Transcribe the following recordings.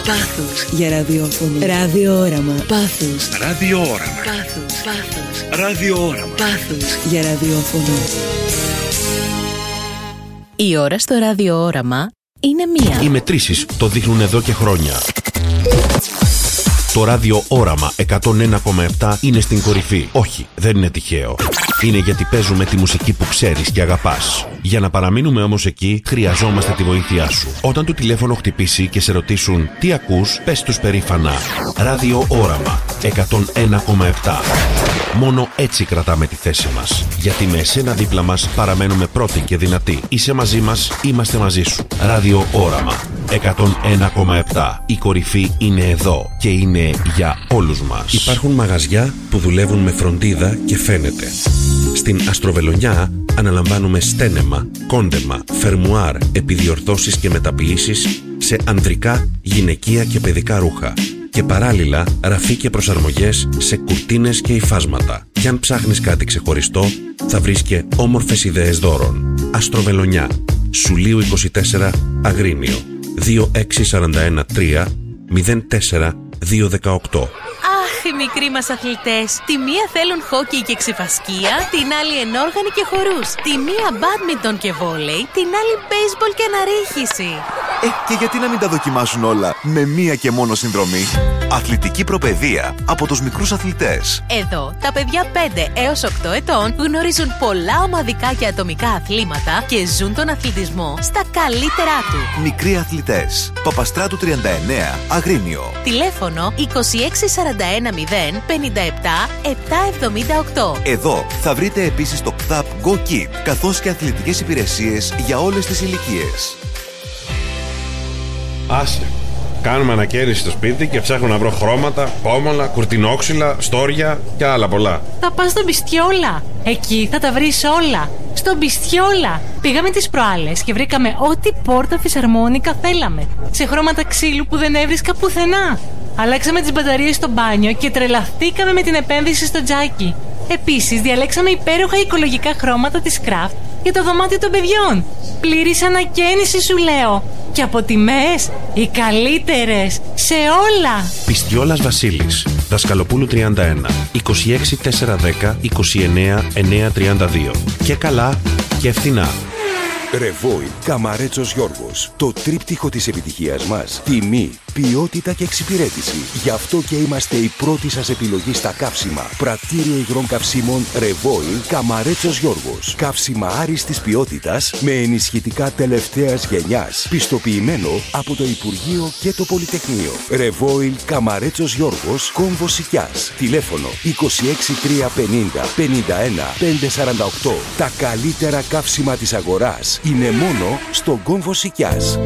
Πάθος για ραδιόφωνο. Ραδιόραμα. Πάθος. Ραδιόραμα. Πάθος. Πάθος. Ραδιόραμα. Πάθος για ραδιόφωνο. Η ώρα στο ραδιόραμα είναι 1. Οι μετρήσεις το δείχνουν εδώ και χρόνια. Το ράδιο Όραμα 101,7 είναι στην κορυφή. Όχι, δεν είναι τυχαίο. Είναι γιατί παίζουμε τη μουσική που ξέρεις και αγαπάς. Για να παραμείνουμε όμως εκεί, χρειαζόμαστε τη βοήθειά σου. Όταν το τηλέφωνο χτυπήσει και σε ρωτήσουν τι ακούς, πες τους περήφανα. Ράδιο Όραμα 101,7. Μόνο έτσι κρατάμε τη θέση μας. Γιατί με εσένα δίπλα μας παραμένουμε πρώτοι και δυνατοί. Είσαι μαζί μας, είμαστε μαζί σου. Ράδιο Όραμα 101,7. Η κορυφή είναι εδώ και είναι για όλους μας. Υπάρχουν μαγαζιά που δουλεύουν με φροντίδα και φαίνεται. Στην Αστροβελονιά αναλαμβάνουμε στένεμα, κόντεμα, φερμουάρ, επιδιορθώσεις και μεταποιήσεις σε ανδρικά, γυναικεία και παιδικά ρούχα. Και παράλληλα ραφή και προσαρμογές σε κουρτίνες και υφάσματα. Κι αν ψάχνεις κάτι ξεχωριστό, θα βρεις και όμορφες ιδέες δώρων. Αστροβελονιά, Σουλίου 24, Αγρίνιο, 26413 04 218. Αχ, οι μικροί μας αθλητές. Τη μία θέλουν χόκι και ξυφασκία, την άλλη ενόργανη και χορούς. Τη μία μπάντμιντον και βόλεϊ, την άλλη μπέισμπολ και αναρρίχηση. Και γιατί να μην τα δοκιμάσουν όλα με μία και μόνο συνδρομή? Αθλητική προπαιδεία από τους μικρούς αθλητές. Εδώ, τα παιδιά 5 έως 8 ετών γνωρίζουν πολλά ομαδικά και ατομικά αθλήματα και ζουν τον αθλητισμό στα καλύτερά του. Μικροί αθλητές. Παπαστράτου 39, Αγρίνιο. Τηλέφωνο 2641 057 778. Εδώ θα βρείτε επίσης το ΚΘΑΠ Go Kid, καθώς και αθλητικές υπηρεσίες για όλες τις ηλικίες. Άσε. Κάνουμε ανακαίνιση στο σπίτι και ψάχνω να βρω χρώματα, πόμολα, κουρτινόξυλα, στόρια και άλλα πολλά. Θα πας στον Πιστιόλα. Εκεί θα τα βρεις όλα. Στον Πιστιόλα. Πήγαμε τις προάλλες και βρήκαμε ό,τι πόρτα φυσαρμόνικα θέλαμε. Σε χρώματα ξύλου που δεν έβρισκα πουθενά. Αλλάξαμε τις μπαταρίες στο μπάνιο και τρελαθήκαμε με την επένδυση στο τζάκι. Επίσης διαλέξαμε υπέροχα οικολογικά χρώματα της Craft για το δωμάτιο των παιδιών. Πλήρης ανακαίνιση σου λέω. Και από τιμές οι καλύτερες σε όλα. Πιστιόλας Βασίλης, Δασκαλοπούλου 31, 26 410 29 932. Και καλά και φθηνά. Ρεβόιλ Καμαρέτσος Γιώργος. Το τρίπτυχο της επιτυχίας μας. Τιμή, ποιότητα και εξυπηρέτηση. Γι' αυτό και είμαστε η πρώτη σας επιλογή στα καύσιμα. Πρατήριο υγρών καυσίμων Ρεβόιλ Καμαρέτσος Γιώργος. Καύσιμα άριστης ποιότητας με ενισχυτικά τελευταίας γενιάς. Πιστοποιημένο από το Υπουργείο και το Πολυτεχνείο. Ρεβόιλ Καμαρέτσος Γιώργος, Κόμβο Σικιάς. Τηλέφωνο 26 350 51 548. Τα καλύτερα καύσιμα της αγοράς είναι μόνο στο Κόμβο Σικιάς.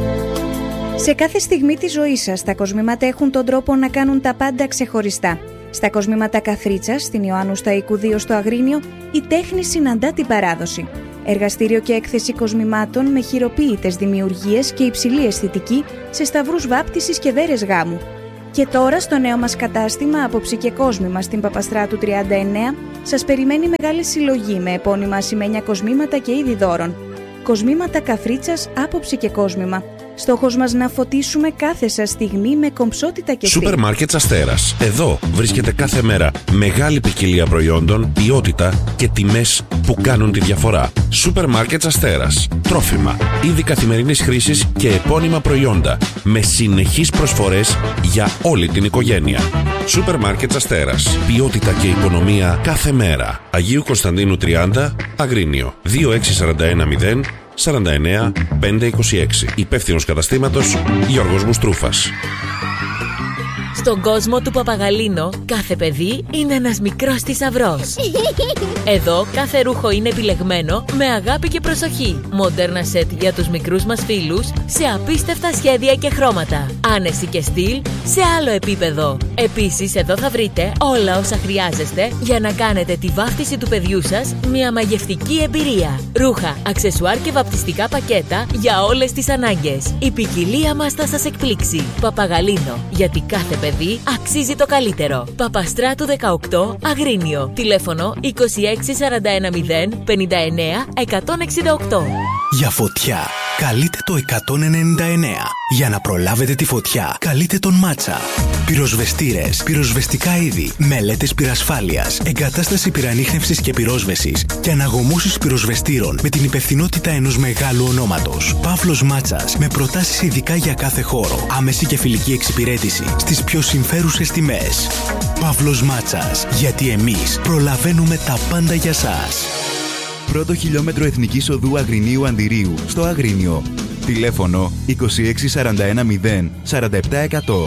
Σε κάθε στιγμή της ζωής σας, τα κοσμήματα έχουν τον τρόπο να κάνουν τα πάντα ξεχωριστά. Στα κοσμήματα Καθρίτσας, στην Ιωάννου Σταϊκού 2 στο Αγρίνιο, η τέχνη συναντά την παράδοση. Εργαστήριο και έκθεση κοσμημάτων με χειροποίητες δημιουργίες και υψηλή αισθητική σε σταυρούς βάπτισης και δέρες γάμου. Και τώρα στο νέο μας κατάστημα Άποψη και Κόσμημα στην Παπαστράτου 39 σας περιμένει μεγάλη συλλογή με επώνυμα ασημένια κοσμήματα και είδη δώρων. Κοσμήματα Καθρίτσας, Άποψη και Κόσμημα. Στόχος μας να φωτίσουμε κάθε σας στιγμή με κομψότητα και στυλ. Σούπερ Μάρκετ Αστέρας. Εδώ βρίσκεται κάθε μέρα μεγάλη ποικιλία προϊόντων, ποιότητα και τιμές που κάνουν τη διαφορά. Σούπερ Μάρκετ Αστέρας. Τρόφιμα, είδη καθημερινής χρήσης και επώνυμα προϊόντα με συνεχείς προσφορές για όλη την οικογένεια. Σούπερ Μάρκετ Αστέρας. Ποιότητα και οικονομία κάθε μέρα. Αγίου Κωνσταντίνου 30, Αγρίνιο. 2641 0 49 526. Υπεύθυνος καταστήματος Γιώργος Μουστρούφας. Στον κόσμο του Παπαγαλίνο, κάθε παιδί είναι ένας μικρός θησαυρός. Εδώ κάθε ρούχο είναι επιλεγμένο με αγάπη και προσοχή. Μοντέρνα σετ για τους μικρούς μας φίλους σε απίστευτα σχέδια και χρώματα. Άνεση και στυλ σε άλλο επίπεδο. Επίσης εδώ θα βρείτε όλα όσα χρειάζεστε για να κάνετε τη βάφτιση του παιδιού σας μια μαγευτική εμπειρία. Ρούχα, αξεσουάρ και βαπτιστικά πακέτα για όλες τις ανάγκες. Η ποικιλία μας θα σας εκπλήξει. Παπαγαλίνο, γιατί κάθε παιδί αξίζει το καλύτερο. Παπαστράτου 18, Αγρίνιο. Τηλέφωνο 2641 0 59 168. Για φωτιά, καλείτε το 199. Για να προλάβετε τη φωτιά, καλείτε τον Μάτσα. Πυροσβεστήρες, πυροσβεστικά είδη, μελέτες πυρασφάλειας, εγκατάσταση πυρανίχνευσης και πυρόσβεσης και αναγωμώσεις πυροσβεστήρων με την υπευθυνότητα ενός μεγάλου ονόματος. Παύλος Μάτσας, με προτάσεις ειδικά για κάθε χώρο, άμεση και φιλική εξυπηρέτηση στις πιο συμφέρουσες τιμές. Παύλος Μάτσας, γιατί εμείς προλαβαίνουμε τα πάντα για σας. Πρώτο χιλιόμετρο Εθνικής Οδού Αγρινίου Αντιρίου, στο Αγρίνιο. Τηλέφωνο 26410 47%.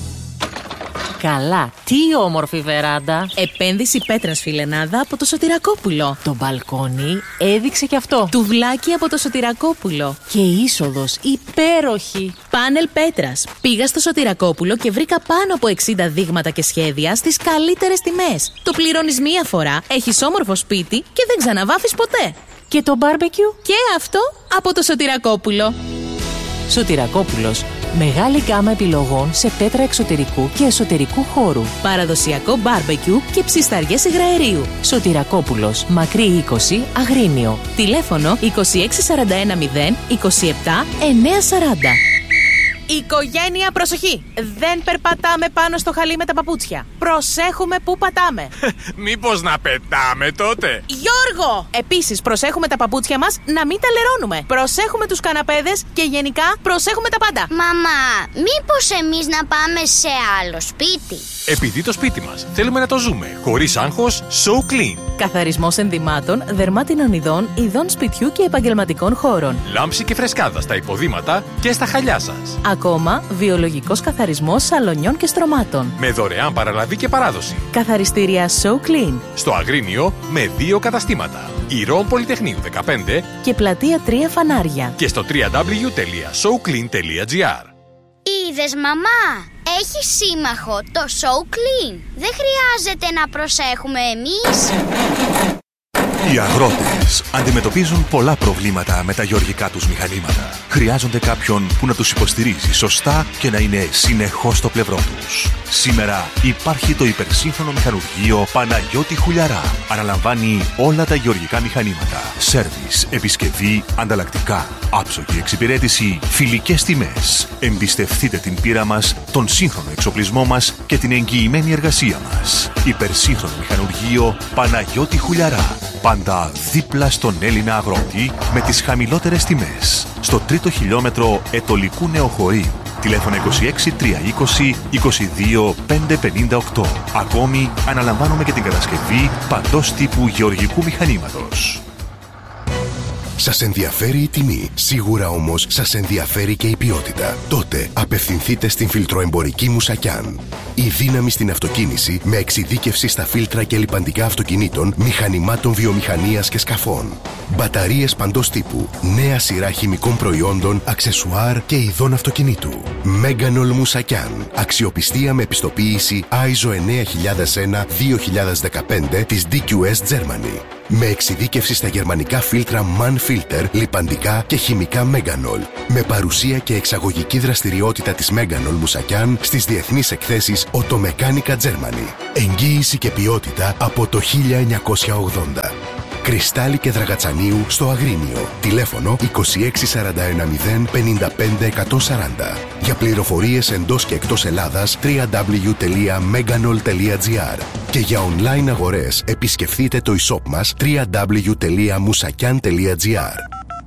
Καλά, τι όμορφη βεράντα. Επένδυση πέτρας φιλενάδα από το Σωτηρακόπουλο. Το μπαλκόνι έδειξε κι αυτό. Τουβλάκι από το Σωτηρακόπουλο. Και είσοδος υπέροχη. Πάνελ πέτρας. Πήγα στο Σωτηρακόπουλο και βρήκα πάνω από 60 δείγματα και σχέδια στις καλύτερες τιμές. Το πληρώνεις μία φορά, έχεις όμορφο σπίτι και δεν ξαναβάφεις ποτέ. Και το μπάρμπεκιου? Και αυτό από το Σωτηρακόπουλο. Σωτηρακόπουλος. Μεγάλη γκάμα επιλογών σε πέτρα εξωτερικού και εσωτερικού χώρου. Παραδοσιακό μπάρμπεκιου και ψισταριές υγραερίου. Σωτηρακόπουλος. Μακρύ 20, Αγρίνιο. Τηλέφωνο 26410 27 940. Οικογένεια, προσοχή! Δεν περπατάμε πάνω στο χαλί με τα παπούτσια. Προσέχουμε πού πατάμε. Μήπως να πετάμε τότε? Γιώργο! Επίσης, προσέχουμε τα παπούτσια μας να μην τα λερώνουμε. Προσέχουμε τους καναπέδες και γενικά προσέχουμε τα πάντα. Μαμά, μήπως εμείς να πάμε σε άλλο σπίτι? Επειδή το σπίτι μας θέλουμε να το ζούμε χωρίς άγχος, So Clean. Καθαρισμός ενδυμάτων, δερμάτινων ειδών, ειδών σπιτιού και επαγγελματικών χώρων. Λάμψη και φρεσκάδα στα υποδήματα και στα χαλιά σας. Ακόμα, βιολογικός καθαρισμός σαλονιών και στρωμάτων. Με δωρεάν παραλαβή και παράδοση. Καθαριστήρια So Clean. Στο Αγρίνιο με 2 καταστήματα. Ηρών Πολυτεχνείου 15 και πλατεία 3 Φανάρια. Και στο www.soclean.gr. Είδες, μαμά, έχει σύμμαχο το So Clean. Δεν χρειάζεται να προσέχουμε εμείς. Οι αγρότες αντιμετωπίζουν πολλά προβλήματα με τα γεωργικά τους μηχανήματα. Χρειάζονται κάποιον που να τους υποστηρίζει σωστά και να είναι συνεχώς στο πλευρό τους. Σήμερα υπάρχει το υπερσύγχρονο μηχανουργείο Παναγιώτη Χουλιαρά. Αναλαμβάνει όλα τα γεωργικά μηχανήματα. Σέρβις, επισκευή, ανταλλακτικά, άψογη εξυπηρέτηση, φιλικές τιμές. Εμπιστευτείτε την πείρα μας, τον σύγχρονο εξοπλισμό μας και την εγγυημένη εργασία μας. Υπερσύγχρονο μηχανουργείο Παναγιώτη Χουλιαρά. Πάντα δίπλα στον Έλληνα αγρότη με τις χαμηλότερες τιμές. Στο 3ο χιλιόμετρο Ετωλικού Νεοχωρίου. Τηλέφωνο 26 320 22 558. Ακόμη αναλαμβάνουμε και την κατασκευή παντός τύπου γεωργικού μηχανήματος. Σας ενδιαφέρει η τιμή, σίγουρα όμως σας ενδιαφέρει και η ποιότητα. Τότε απευθυνθείτε στην φιλτροεμπορική Μουσακιάν. Η δύναμη στην αυτοκίνηση με εξειδίκευση στα φίλτρα και λιπαντικά αυτοκινήτων, μηχανημάτων βιομηχανίας και σκαφών. Μπαταρίες παντός τύπου, νέα σειρά χημικών προϊόντων, αξεσουάρ και ειδών αυτοκινήτου. Μέγανολ Μουσακιάν. Αξιοπιστία με επιστοποίηση ISO 9001-2015 της DQS Germany. Με εξειδίκευση στα γερμανικά φίλτρα MAN Filter, λιπαντικά και χημικά Μέγανολ. Με παρουσία και εξαγωγική δραστηριότητα της Μέγανολ Μουσακιάν στις διεθνείς εκθέσεις Automecánica Germany. Εγγύηση και ποιότητα από το 1980. Κρυστάλλι και Δραγατσανίου στο Αγρίνιο. Τηλέφωνο 26410 55 140. Για πληροφορίες εντός και εκτός Ελλάδας www.meganol.gr. Και για online αγορές επισκεφτείτε το e-shop μας www.musakian.gr.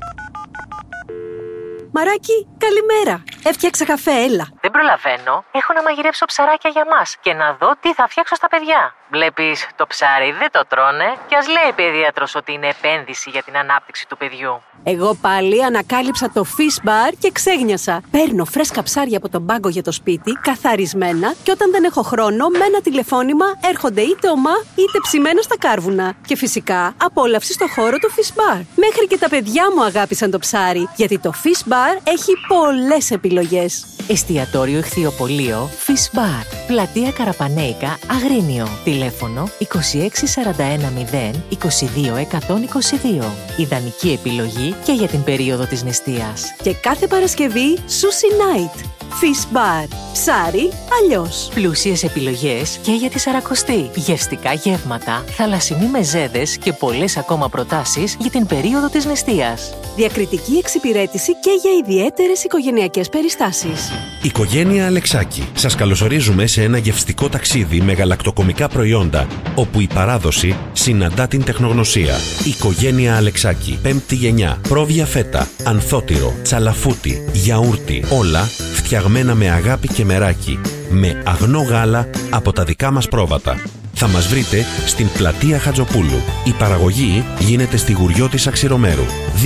Μαράκι, καλημέρα. Έφτιαξα καφέ, έλα. Δεν προλαβαίνω. Έχω να μαγειρέψω ψαράκια για μας και να δω τι θα φτιάξω στα παιδιά. Βλέπεις, το ψάρι δεν το τρώνε και ας λέει η παιδίατρος ότι είναι επένδυση για την ανάπτυξη του παιδιού. Εγώ πάλι ανακάλυψα το Fish Bar και ξέγνιασα. Παίρνω φρέσκα ψάρια από τον πάγκο για το σπίτι, καθαρισμένα, και όταν δεν έχω χρόνο, με ένα τηλεφώνημα έρχονται είτε ομά είτε ψημένα στα κάρβουνα. Και φυσικά απόλαυση στο χώρο του Fish Bar. Μέχρι και τα παιδιά μου αγάπησαν το ψάρι, γιατί το Fish Bar έχει πολλές επιλογές. Εστιατόριο Ηχθειοπωλείο Fish Bar. Πλατεία Καραπανέικα, Αγρίνιο. Τηλέφωνο 26410 22 122. Ιδανική επιλογή και για την περίοδο της νηστείας. Και κάθε Παρασκευή Sushi Night. Fish Bar. Ψάρι αλλιώς. Πλούσιες επιλογές και για τη Σαρακοστή. Γευστικά γεύματα, θαλασσινοί μεζέδες και πολλές ακόμα προτάσεις για την περίοδο της νηστείας. Διακριτική εξυπηρέτηση και για ιδιαίτερες οικογενειακές περιστάσεις. Οικογένεια Αλεξάκη. Σας καλωσορίζουμε σε ένα γευστικό ταξίδι με γαλακτοκομικά προϊόντα, όπου η παράδοση συναντά την τεχνογνωσία. Οικογένεια Αλεξάκη. 5η γενιά. Πρόβια φέτα, ανθότυρο, τσαλαφούτι, γιαούρτι. Όλα φτιαγμένα με αγάπη και μεράκι. Με αγνό γάλα από τα δικά μας πρόβατα. Θα μας βρείτε στην πλατεία Χατζοπούλου. Η παραγωγή γίνεται στη Γουριώτη Αξιρομέρου.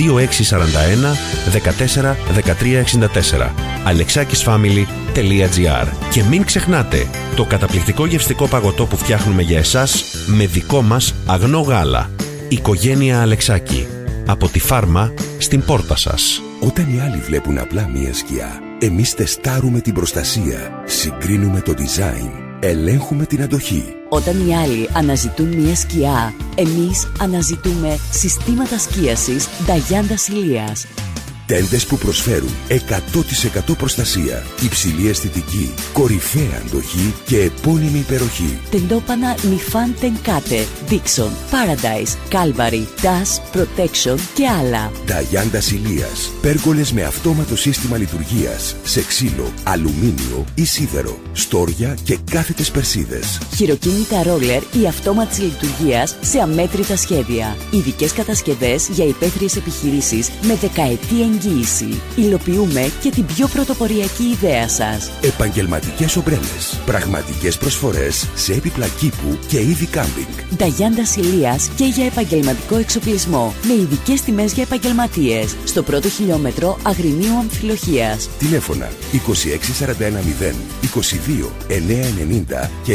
2641 14 13 64. alexakisfamily.gr. Και μην ξεχνάτε το καταπληκτικό γευστικό παγωτό που φτιάχνουμε για εσάς με δικό μας αγνό γάλα. Οικογένεια Αλεξάκη. Από τη φάρμα στην πόρτα σας. Όταν οι άλλοι βλέπουν απλά μία σκιά, εμείς τεστάρουμε την προστασία, συγκρίνουμε το design, ελέγχουμε την αντοχή. Όταν οι άλλοι αναζητούν μια σκιά, εμείς αναζητούμε συστήματα σκίασης Νταγιάντα Ηλίας. Τέντες που προσφέρουν 100% προστασία, υψηλή αισθητική, κορυφαία αντοχή και επώνυμη υπεροχή. Τεντόπανα Νιφάν Τενκάτε, Dixon, Paradise, Calvary, Dash, Protection και άλλα. Νταγιάντα Ηλίας. Πέργολες με αυτόματο σύστημα λειτουργίας, σε ξύλο, αλουμίνιο ή σίδερο, στόρια και κάθετες περσίδες. Χειροκίνητα ρόλερ ή αυτόματης λειτουργίας σε αμέτρητα σχέδια. Ειδικές κατασκευές για υπαίθριες επιχειρήσεις με δεκαετή εγγύηση. Υλοποιούμε και την πιο πρωτοποριακή ιδέα σας. Επαγγελματικές ομπρέλες. Πραγματικές προσφορές σε έπιπλα κήπου και είδη κάμπινγκ. Νταγιάντα Ηλίας και για επαγγελματικό εξοπλισμό. Με ειδικές τιμές για επαγγελματίες. Στο πρώτο χιλιόμετρο Αγρινίου Αμφιλοχίας. Τηλέφωνα 26410 22 990 και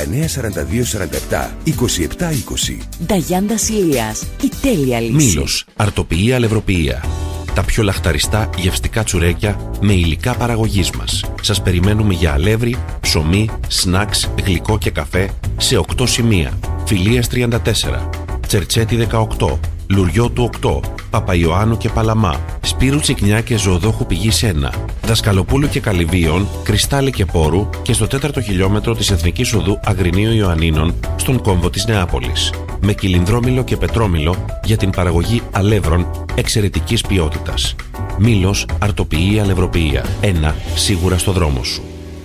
694247 2720. Νταγιάντα Ηλίας. Η τέλεια λύση. Μήλος. Αρτοποιία Αλευροποιία. Τα πιο λαχταριστά γευστικά τσουρέκια με υλικά παραγωγής μας. Σας περιμένουμε για αλεύρι, ψωμί, σνακς, γλυκό και καφέ σε 8 σημεία. Φιλίας 34, Τσερτσέτη 18, Λουριό του 8, Παπαϊωάννου και Παλαμά, Σπύρου Τσικνιά και Ζωοδόχου Πηγής 1, Δασκαλοπούλου και Καλυβίων, Κρυστάλλι και Πόρου και στο 4ο χιλιόμετρο της Εθνικής Οδού Αγρινίου Ιωαννίνων στον κόμβο της Νεάπολης. Με κυλινδρόμηλο και πετρόμηλο για την παραγωγή αλεύρων εξαιρετικής ποιότητας. Μήλος, αρτοποιία, αλευροποιία. Ένα σίγουρα στο δρόμο σου.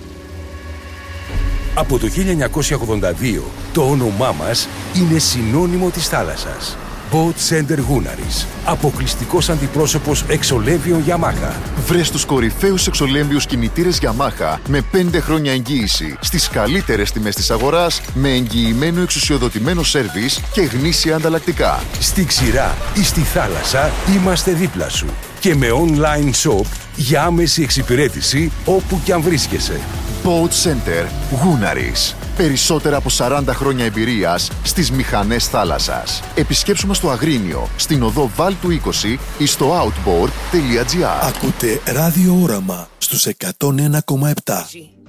Από το 1982 το όνομά μας είναι συνώνυμο της θάλασσας. Boat Center Gunaris. Αποκλειστικός αντιπρόσωπος εξολέμβιων Yamaha. Βρες τους κορυφαίους εξολέμβιους κινητήρες Yamaha με 5 χρόνια εγγύηση στις καλύτερες τιμές της αγοράς, με εγγυημένο εξουσιοδοτημένο σέρβις και γνήσια ανταλλακτικά. Στη ξηρά ή στη θάλασσα είμαστε δίπλα σου. Και με online shop για άμεση εξυπηρέτηση όπου κι αν βρίσκεσαι. Boat Center Gunaris. Περισσότερα από 40 χρόνια εμπειρίας στις μηχανές θάλασσας. Επισκέψου μας στο Αγρίνιο, στην οδό Βάλτου 20 ή στο outboard.gr. Ακούτε Ράδιο Όραμα στους 101,7.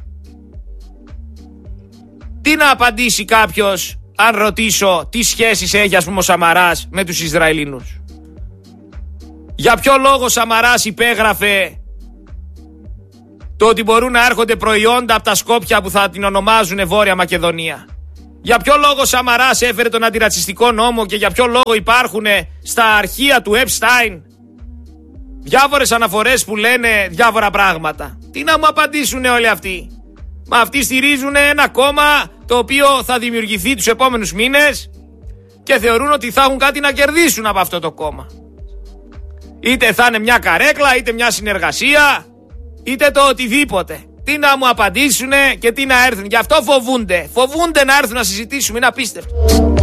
Τι να απαντήσει κάποιος αν ρωτήσω τι σχέσεις έχει ας πούμε ο Σαμαράς με τους Ισραηλινούς? Για ποιο λόγο ο Σαμαράς υπέγραφε το ότι μπορούν να έρχονται προϊόντα από τα Σκόπια που θα την ονομάζουν Βόρεια Μακεδονία? Για ποιο λόγο ο Σαμαράς έφερε τον αντιρατσιστικό νόμο και για ποιο λόγο υπάρχουν στα αρχεία του Epstein διάφορες αναφορές που λένε διάφορα πράγματα? Τι να μου απαντήσουν όλοι αυτοί? Μα αυτοί στηρίζουν ένα κόμμα το οποίο θα δημιουργηθεί τους επόμενους μήνες και θεωρούν ότι θα έχουν κάτι να κερδίσουν από αυτό το κόμμα. Είτε θα είναι μια καρέκλα, είτε μια συνεργασία, είτε το οτιδήποτε. Τι να μου απαντήσουνε και τι να έρθουν. Γι' αυτό φοβούνται. Φοβούνται να έρθουν να συζητήσουμε. Είναι απίστευτο.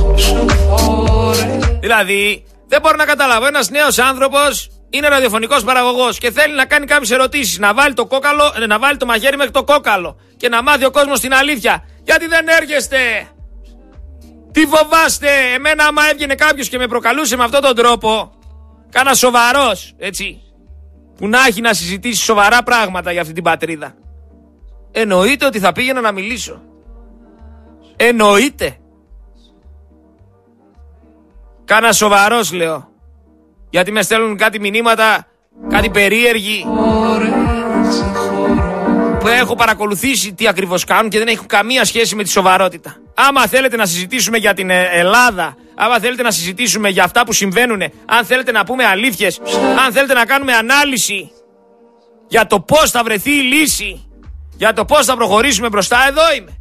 Δηλαδή, δεν μπορώ να καταλάβω. Ένας νέος άνθρωπος είναι ραδιοφωνικός παραγωγός και θέλει να κάνει κάποιες ερωτήσεις. Να βάλει να βάλει το μαχαίρι μέχρι το κόκαλο και να μάθει ο κόσμος την αλήθεια. Γιατί δεν έρχεστε? Τι φοβάστε? Εμένα, άμα έβγαινε κάποιος και με προκαλούσε με αυτόν τον τρόπο, κάνα σοβαρός, έτσι, που να έχει να συζητήσει σοβαρά πράγματα για αυτή την πατρίδα, εννοείται ότι θα πήγαινα να μιλήσω. Εννοείται. Κάνα σοβαρός, λέω. Γιατί με στέλνουν κάτι μηνύματα, κάτι περίεργοι. έχω παρακολουθήσει τι ακριβώς κάνουν και δεν έχουν καμία σχέση με τη σοβαρότητα. Άμα θέλετε να συζητήσουμε για την Ελλάδα, άμα θέλετε να συζητήσουμε για αυτά που συμβαίνουν, αν θέλετε να πούμε αλήθειες, αν θέλετε να κάνουμε ανάλυση για το πώς θα βρεθεί η λύση, για το πώς θα προχωρήσουμε μπροστά, εδώ είμαι.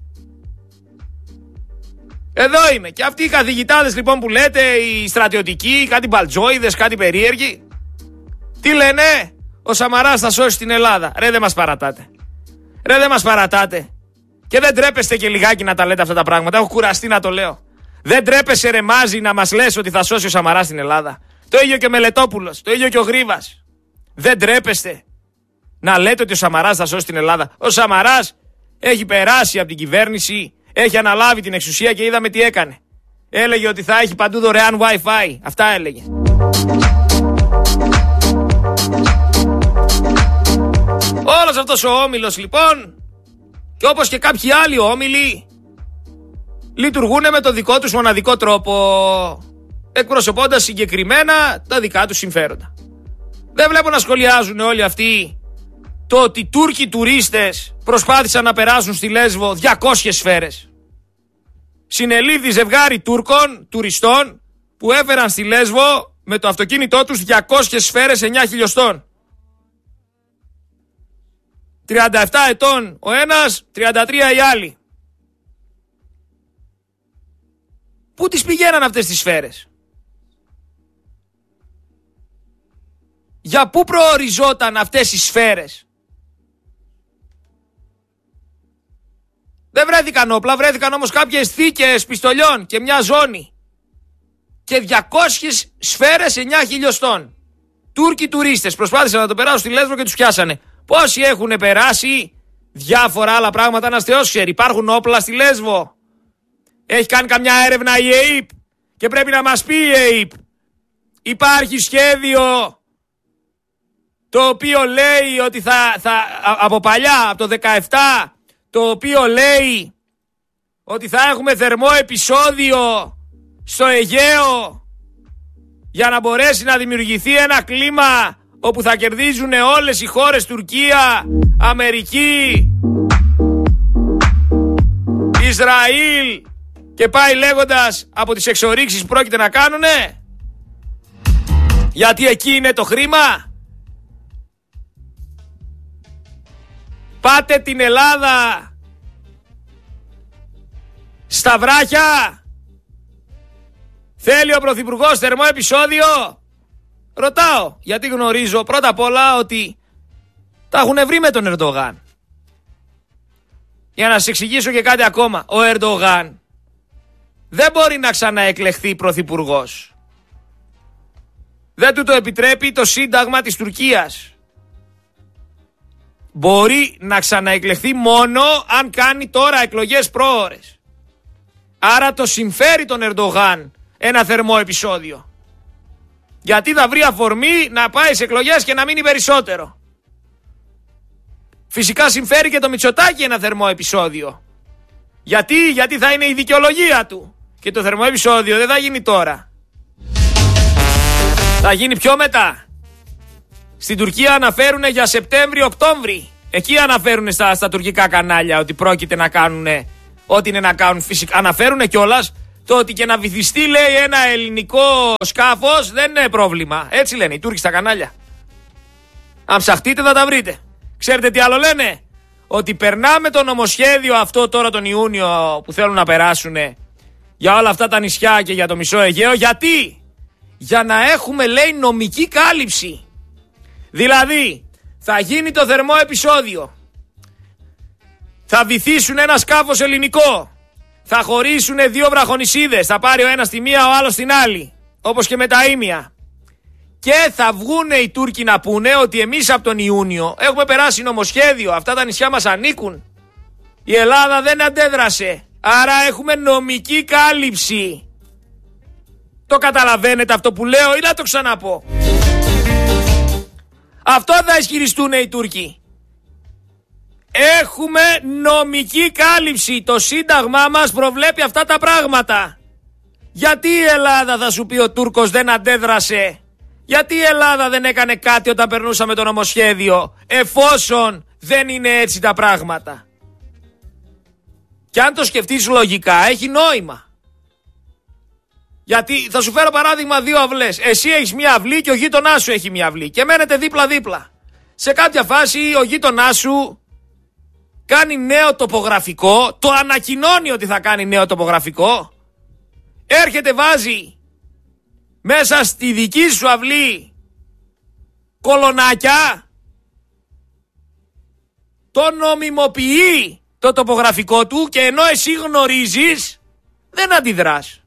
Εδώ είμαι. Και αυτοί οι καθηγητάδες λοιπόν που λέτε, οι στρατιωτικοί, κάτι μπαλτζόιδες, κάτι περίεργοι, τι λένε? Ο Σαμαράς θα σώσει την Ελλάδα. Ρε, δεν μας παρατάτε. Ρε, δεν μας παρατάτε. Και δεν τρέπεστε και λιγάκι να τα λέτε αυτά τα πράγματα. Έχω κουραστεί να το λέω. Δεν τρέπεσαι, ρε Μάζη, να μας λες ότι θα σώσει ο Σαμαράς την Ελλάδα. Το ίδιο και ο Μελετόπουλος, το ίδιο και ο Γρήβας. Δεν τρέπεστε να λέτε ότι ο Σαμαράς θα σώσει την Ελλάδα? Ο Σαμαράς έχει περάσει από την κυβέρνηση, έχει αναλάβει την εξουσία και είδαμε τι έκανε. Έλεγε ότι θα έχει παντού δωρεάν Wi-Fi. Αυτά έλεγε. Όλος αυτός ο όμιλος λοιπόν, και όπως και κάποιοι άλλοι όμιλοι, λειτουργούν με το δικό τους μοναδικό τρόπο, εκπροσωπώντας συγκεκριμένα τα δικά τους συμφέροντα. Δεν βλέπω να σχολιάζουν όλοι αυτοί το ότι οι Τούρκοι τουρίστες προσπάθησαν να περάσουν στη Λέσβο 200 σφαίρες. Συνελήφθη ζευγάρι Τούρκων τουριστών που έφεραν στη Λέσβο με το αυτοκίνητό τους 200 σφαίρες 9 χιλιοστών. 37 ετών ο ένας, 33 οι άλλοι. Πού τις πηγαίναν αυτές τις σφαίρες? Για πού προοριζόταν αυτές οι σφαίρες? Δεν βρέθηκαν όπλα, βρέθηκαν όμως κάποιες θήκες πιστολιών και μια ζώνη. Και 200 σφαίρες 9 χιλιοστών. Τούρκοι τουρίστες προσπάθησαν να το περάσουν στη Λέσβο και τους πιάσανε. Πόσοι έχουν περάσει? Διάφορα άλλα πράγματα, ένας Θεός ξέρει. Υπάρχουν όπλα στη Λέσβο? Έχει κάνει καμιά έρευνα η ΕΕΠ? Και πρέπει να μας πει η ΕΕΠ. Υπάρχει σχέδιο το οποίο λέει ότι θα από παλιά, από το 17, το οποίο λέει ότι θα έχουμε θερμό επεισόδιο στο Αιγαίο για να μπορέσει να δημιουργηθεί ένα κλίμα όπου θα κερδίζουν όλες οι χώρες, Τουρκία, Αμερική, Ισραήλ και πάει λέγοντας από τις εξορίξεις πρόκειται να κάνουνε, γιατί εκεί είναι το χρήμα. Πάτε την Ελλάδα στα βράχια? Θέλει ο Πρωθυπουργός θερμό επεισόδιο? Ρωτάω, γιατί γνωρίζω πρώτα απ' όλα ότι τα έχουν βρει με τον Ερντογάν. Για να σας εξηγήσω και κάτι ακόμα. Ο Ερντογάν δεν μπορεί να ξαναεκλεχθεί πρωθυπουργός. Δεν του το επιτρέπει το Σύνταγμα της Τουρκίας. Μπορεί να ξαναεκλεχθεί μόνο αν κάνει τώρα εκλογές πρόωρες. Άρα το συμφέρει τον Ερντογάν ένα θερμό επεισόδιο. Γιατί θα βρει αφορμή να πάει σε εκλογές και να μείνει περισσότερο. Φυσικά συμφέρει και το Μητσοτάκη ένα θερμό επεισόδιο. Γιατί θα είναι η δικαιολογία του. Και το θερμό επεισόδιο δεν θα γίνει τώρα. Θα γίνει πιο μετά. Στην Τουρκία αναφέρουν για Σεπτέμβρη-Οκτώβρη. Εκεί αναφέρουν στα τουρκικά κανάλια ότι πρόκειται να κάνουν ό,τι είναι να κάνουν. Φυσικά αναφέρουν κιόλας το ότι και να βυθιστεί, λέει, ένα ελληνικό σκάφος δεν είναι πρόβλημα. Έτσι λένε οι Τούρκοι στα κανάλια. Αν ψαχτείτε θα τα βρείτε. Ξέρετε τι άλλο λένε? Ότι περνάμε το νομοσχέδιο αυτό τώρα τον Ιούνιο που θέλουν να περάσουν για όλα αυτά τα νησιά και για το μισό Αιγαίο. Γιατί? Για να έχουμε, λέει, νομική κάλυψη. Δηλαδή θα γίνει το θερμό επεισόδιο, θα βυθίσουν ένα σκάφος ελληνικό, θα χωρίσουν δύο βραχονησίδες, θα πάρει ο ένας στη μία, ο άλλος στην άλλη, όπως και με τα ήμια. Και θα βγούνε οι Τούρκοι να πούνε ότι εμείς από τον Ιούνιο έχουμε περάσει νομοσχέδιο, αυτά τα νησιά μας ανήκουν. Η Ελλάδα δεν αντέδρασε, άρα έχουμε νομική κάλυψη. Το καταλαβαίνετε αυτό που λέω ή να το ξαναπώ? Αυτό θα ισχυριστούν οι Τούρκοι. Έχουμε νομική κάλυψη. Το Σύνταγμά μας προβλέπει αυτά τα πράγματα. Γιατί η Ελλάδα, θα σου πει ο Τούρκος, δεν αντέδρασε? Γιατί η Ελλάδα δεν έκανε κάτι όταν περνούσαμε το νομοσχέδιο, εφόσον δεν είναι έτσι τα πράγματα. Και αν το σκεφτείς λογικά, έχει νόημα. Γιατί θα σου φέρω παράδειγμα 2 αυλές. Εσύ έχεις μια αυλή και ο γείτονάς σου έχει μια αυλή και μένετε δίπλα-δίπλα. Σε κάποια φάση ο γείτονάς σου κάνει νέο τοπογραφικό, το ανακοινώνει ότι θα κάνει νέο τοπογραφικό, έρχεται, βάζει μέσα στη δική σου αυλή κολονάκια, το νομιμοποιεί το τοπογραφικό του και ενώ εσύ γνωρίζεις, δεν αντιδράς.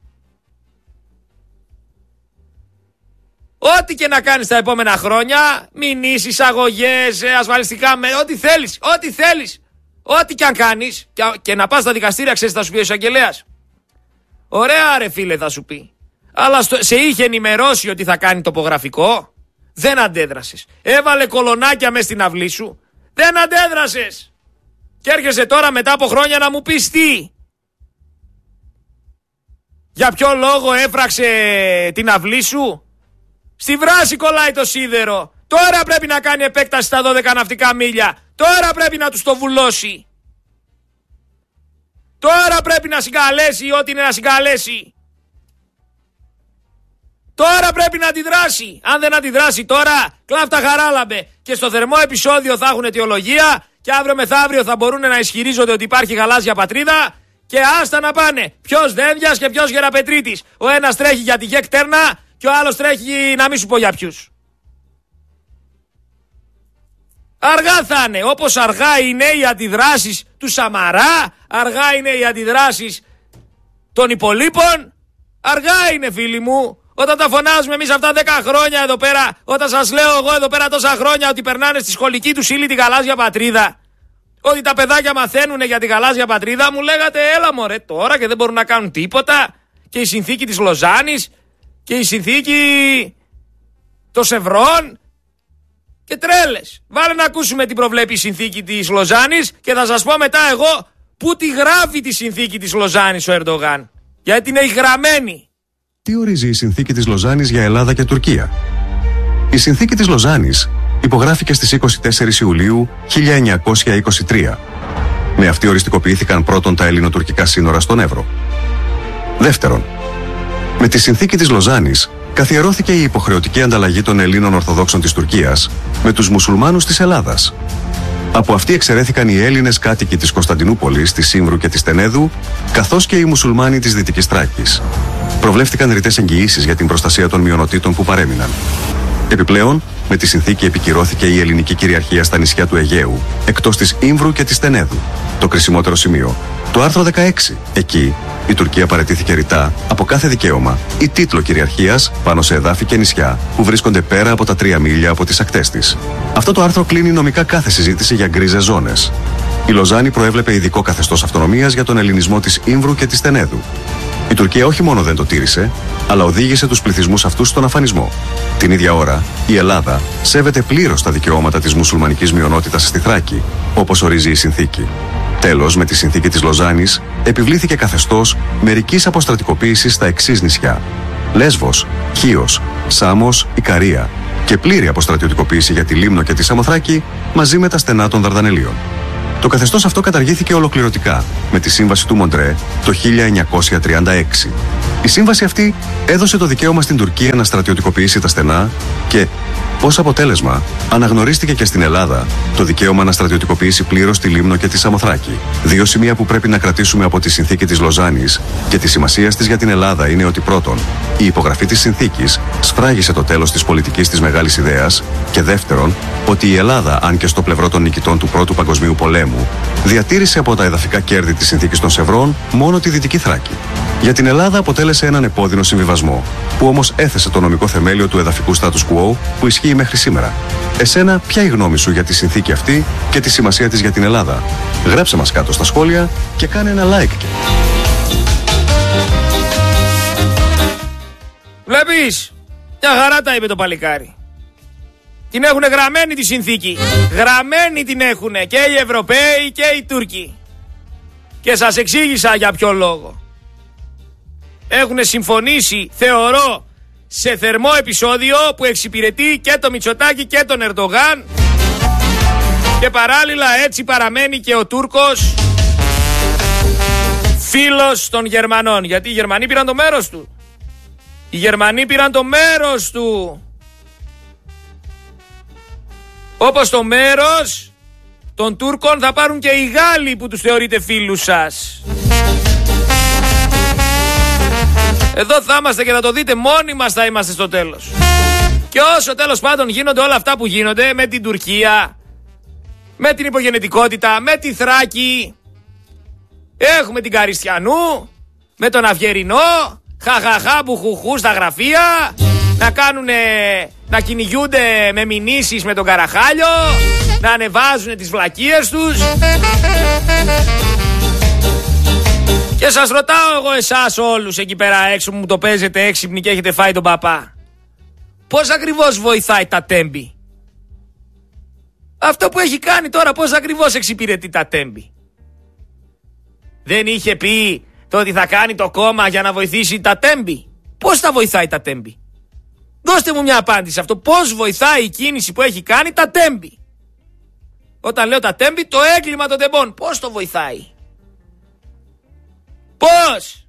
Ό,τι και να κάνεις τα επόμενα χρόνια, μηνύσεις, αγωγές, ασφαλιστικά, ό,τι θέλεις, ό,τι και αν κάνεις, και να πας στα δικαστήρια, ξέρεις θα σου πει ο εισαγγελέας. Ωραία ρε φίλε θα σου πει. Αλλά σε είχε ενημερώσει ότι θα κάνει τοπογραφικό, δεν αντέδρασες. Έβαλε κολονάκια μες στην αυλή σου, δεν αντέδρασες. Και έρχεσαι τώρα μετά από χρόνια να μου πεις τι. Για ποιο λόγο έφραξε την αυλή σου? Στη βράση κολλάει το σίδερο. Τώρα πρέπει να κάνει επέκταση στα 12 ναυτικά μίλια. Τώρα πρέπει να τους το βουλώσει. Τώρα πρέπει να συγκαλέσει ό,τι είναι να συγκαλέσει. Τώρα πρέπει να αντιδράσει. Αν δεν αντιδράσει τώρα, κλάφτα χαράλαμπε. Και στο θερμό επεισόδιο θα έχουν αιτιολογία και αύριο μεθαύριο θα μπορούν να ισχυρίζονται ότι υπάρχει γαλάζια πατρίδα και άστα να πάνε. Ποιος Δένδιας και ποιος Γεραπετρίτης. Ο ένας τρέχει για τη ΓΕΚ Τέρνα και ο άλλος τρέχει να μην σου πω για ποιους. Αργά θα είναι, όπως αργά είναι οι αντιδράσεις του Σαμαρά, αργά είναι οι αντιδράσεις των υπολείπων, αργά είναι φίλοι μου. Όταν τα φωνάζουμε εμείς αυτά 10 χρόνια εδώ πέρα, όταν σας λέω εγώ εδώ πέρα τόσα χρόνια ότι περνάνε στη σχολική του ύλη τη γαλάζια πατρίδα, ότι τα παιδάκια μαθαίνουν για τη γαλάζια πατρίδα, μου λέγατε έλα μωρέ τώρα και δεν μπορούν να κάνουν τίποτα, και η συνθήκη της Λοζάνης και η συνθήκη των Σευρών και τρέλες. Βάλε να ακούσουμε τι προβλέπει η συνθήκη της Λοζάνης και θα σας πω μετά εγώ πού τη γράφει τη συνθήκη της Λοζάνης ο Ερντογάν. Γιατί είναι γραμμένη. Τι ορίζει η συνθήκη της Λοζάνης για Ελλάδα και Τουρκία? Η συνθήκη της Λοζάνης υπογράφηκε στις 24 Ιουλίου 1923. Με αυτή οριστικοποιήθηκαν πρώτον τα ελληνοτουρκικά σύνορα στον Εύρο. Δεύτερον, με τη συνθήκη της Λοζάνης καθιερώθηκε η υποχρεωτική ανταλλαγή των Ελλήνων Ορθοδόξων της Τουρκίας με τους μουσουλμάνους της Ελλάδας. Από αυτή εξαιρέθηκαν οι Έλληνες κάτοικοι της Κωνσταντινούπολης, της Ήμβρου και της Τενέδου, καθώς και οι μουσουλμάνοι της Δυτικής Θράκης. Προβλέφθηκαν ρητές εγγυήσεις για την προστασία των μειονοτήτων που παρέμειναν. Επιπλέον, με τη συνθήκη επικυρώθηκε η ελληνική κυριαρχία στα νησιά του Αιγαίου, εκτός της Ήμβρου και της Τενέδου. Το κρισιμότερο σημείο, το άρθρο 16. Εκεί, η Τουρκία παραιτήθηκε ρητά από κάθε δικαίωμα ή τίτλο κυριαρχίας πάνω σε εδάφη και νησιά που βρίσκονται πέρα από τα 3 μίλια από τις ακτές της. Αυτό το άρθρο κλείνει νομικά κάθε συζήτηση για γκρίζες ζώνες. Η Λοζάνη προέβλεπε ειδικό καθεστώς αυτονομίας για τον ελληνισμό της Ήμβρου και της Τενέδου. Η Τουρκία όχι μόνο δεν το τήρησε, αλλά οδήγησε τους πληθυσμούς αυτούς στον αφανισμό. Την ίδια ώρα, η Ελλάδα σέβεται πλήρως τα δικαιώματα της μουσουλμανικής μειονότητας στη Θράκη, όπως ορίζει η συνθήκη. Τέλος, με τη συνθήκη της Λοζάνης, επιβλήθηκε καθεστώς μερικής αποστρατικοποίησης στα εξής νησιά: Λέσβος, Χίος, Σάμος, Ικαρία και πλήρη αποστρατιωτικοποίηση για τη Λίμνο και τη Σαμοθράκη μαζί με τα στενά των Δαρδανελίων. Το καθεστώς αυτό καταργήθηκε ολοκληρωτικά με τη Σύμβαση του Μοντρέ το 1936. Η σύμβαση αυτή έδωσε το δικαίωμα στην Τουρκία να στρατιωτικοποιήσει τα στενά και, ως αποτέλεσμα, αναγνωρίστηκε και στην Ελλάδα το δικαίωμα να στρατιωτικοποιήσει πλήρως τη Λίμνο και τη Σαμοθράκη. 2 σημεία που πρέπει να κρατήσουμε από τη συνθήκη της Λοζάνης και τη σημασία της για την Ελλάδα είναι ότι πρώτον, η υπογραφή της συνθήκης σφράγισε το τέλος της πολιτικής της μεγάλης ιδέας και δεύτερον, ότι η Ελλάδα, αν και στο πλευρό των νικητών του Πρώτου Παγκοσμίου Πολέμου, διατήρησε από τα εδαφικά κέρδη της συνθήκης των Σευρών μόνο τη Δυτική Θράκη. Για την Ελλάδα αποτέλεσε έναν επώδυνο συμβιβασμό, που όμως έθεσε το νομικό θεμέλιο του εδαφικού status quo που ισχύει μέχρι σήμερα. Εσένα, ποια η γνώμη σου για τη συνθήκη αυτή και τη σημασία της για την Ελλάδα? Γράψε μας κάτω στα σχόλια και κάνε ένα like. Βλέπεις, μια χαρά τα είπε το παλικάρι. Την έχουνε γραμμένη τη συνθήκη. Γραμμένη την έχουνε και οι Ευρωπαίοι και οι Τούρκοι. Και σας εξήγησα για ποιο λόγο. Έχουνε συμφωνήσει, θεωρώ, σε θερμό επεισόδιο που εξυπηρετεί και το Μητσοτάκη και τον Ερντογάν Και παράλληλα έτσι παραμένει και ο Τούρκος φίλος των Γερμανών. Γιατί οι Γερμανοί πήραν το μέρος του. Οι Γερμανοί πήραν το μέρος του. Όπως το μέρος των Τούρκων θα πάρουν και οι Γάλλοι που τους θεωρείτε φίλους σας. Εδώ θα είμαστε και θα το δείτε, μόνοι μας θα είμαστε στο τέλος. Και όσο τέλος πάντων γίνονται όλα αυτά που γίνονται με την Τουρκία, με την υπογενετικότητα, με τη Θράκη, έχουμε την Καριστιανού, με τον Αυγερινό, χαχαχά μπουχουχού στα γραφεία, να κυνηγούνται με μηνύσεις με τον Καραχάλιο, να ανεβάζουν τις βλακίες τους. Και σας ρωτάω εγώ εσάς όλους εκεί πέρα έξω που μου το παίζετε έξυπνοι και έχετε φάει τον παπά. Πώς ακριβώς βοηθάει τα Τέμπη? Αυτό που έχει κάνει τώρα πώς ακριβώς εξυπηρετεί τα Τέμπη? Δεν είχε πει το ότι θα κάνει το κόμμα για να βοηθήσει τα Τέμπη? Πώς θα βοηθάει τα Τέμπη? Δώστε μου μια απάντηση αυτό. Πώς βοηθάει η κίνηση που έχει κάνει τα Τέμπη? Όταν λέω τα Τέμπη, το έγκλημα των Τεμπών. Πώς το βοηθάει? Πώς?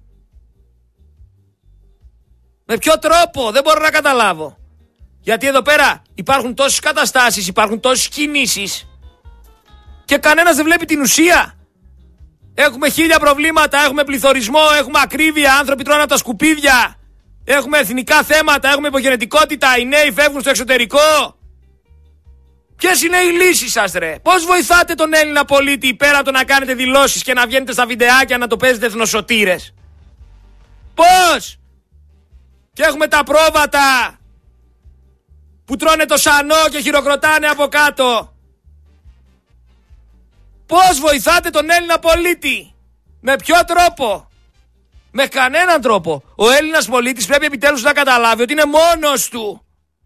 Με ποιο τρόπο? Δεν μπορώ να καταλάβω. Γιατί εδώ πέρα υπάρχουν τόσες καταστάσεις, υπάρχουν τόσες κινήσεις και κανένας δεν βλέπει την ουσία. Έχουμε 1000 προβλήματα, έχουμε πληθωρισμό, έχουμε ακρίβεια, άνθρωποι τρώνε από τα σκουπίδια, έχουμε εθνικά θέματα, έχουμε υπογενετικότητα, οι νέοι φεύγουν στο εξωτερικό. Ποιες είναι οι λύσεις σας ρε? Πώς βοηθάτε τον Έλληνα πολίτη πέρα από το να κάνετε δηλώσεις και να βγαίνετε στα βιντεάκια να το παίζετε εθνοσωτήρες? Πώς? Και έχουμε τα πρόβατα που τρώνε το σανό και χειροκροτάνε από κάτω. Πώς βοηθάτε τον Έλληνα πολίτη? Με ποιο τρόπο? Με κανέναν τρόπο. Ο Έλληνας πολίτης πρέπει επιτέλους να καταλάβει ότι είναι μόνος του.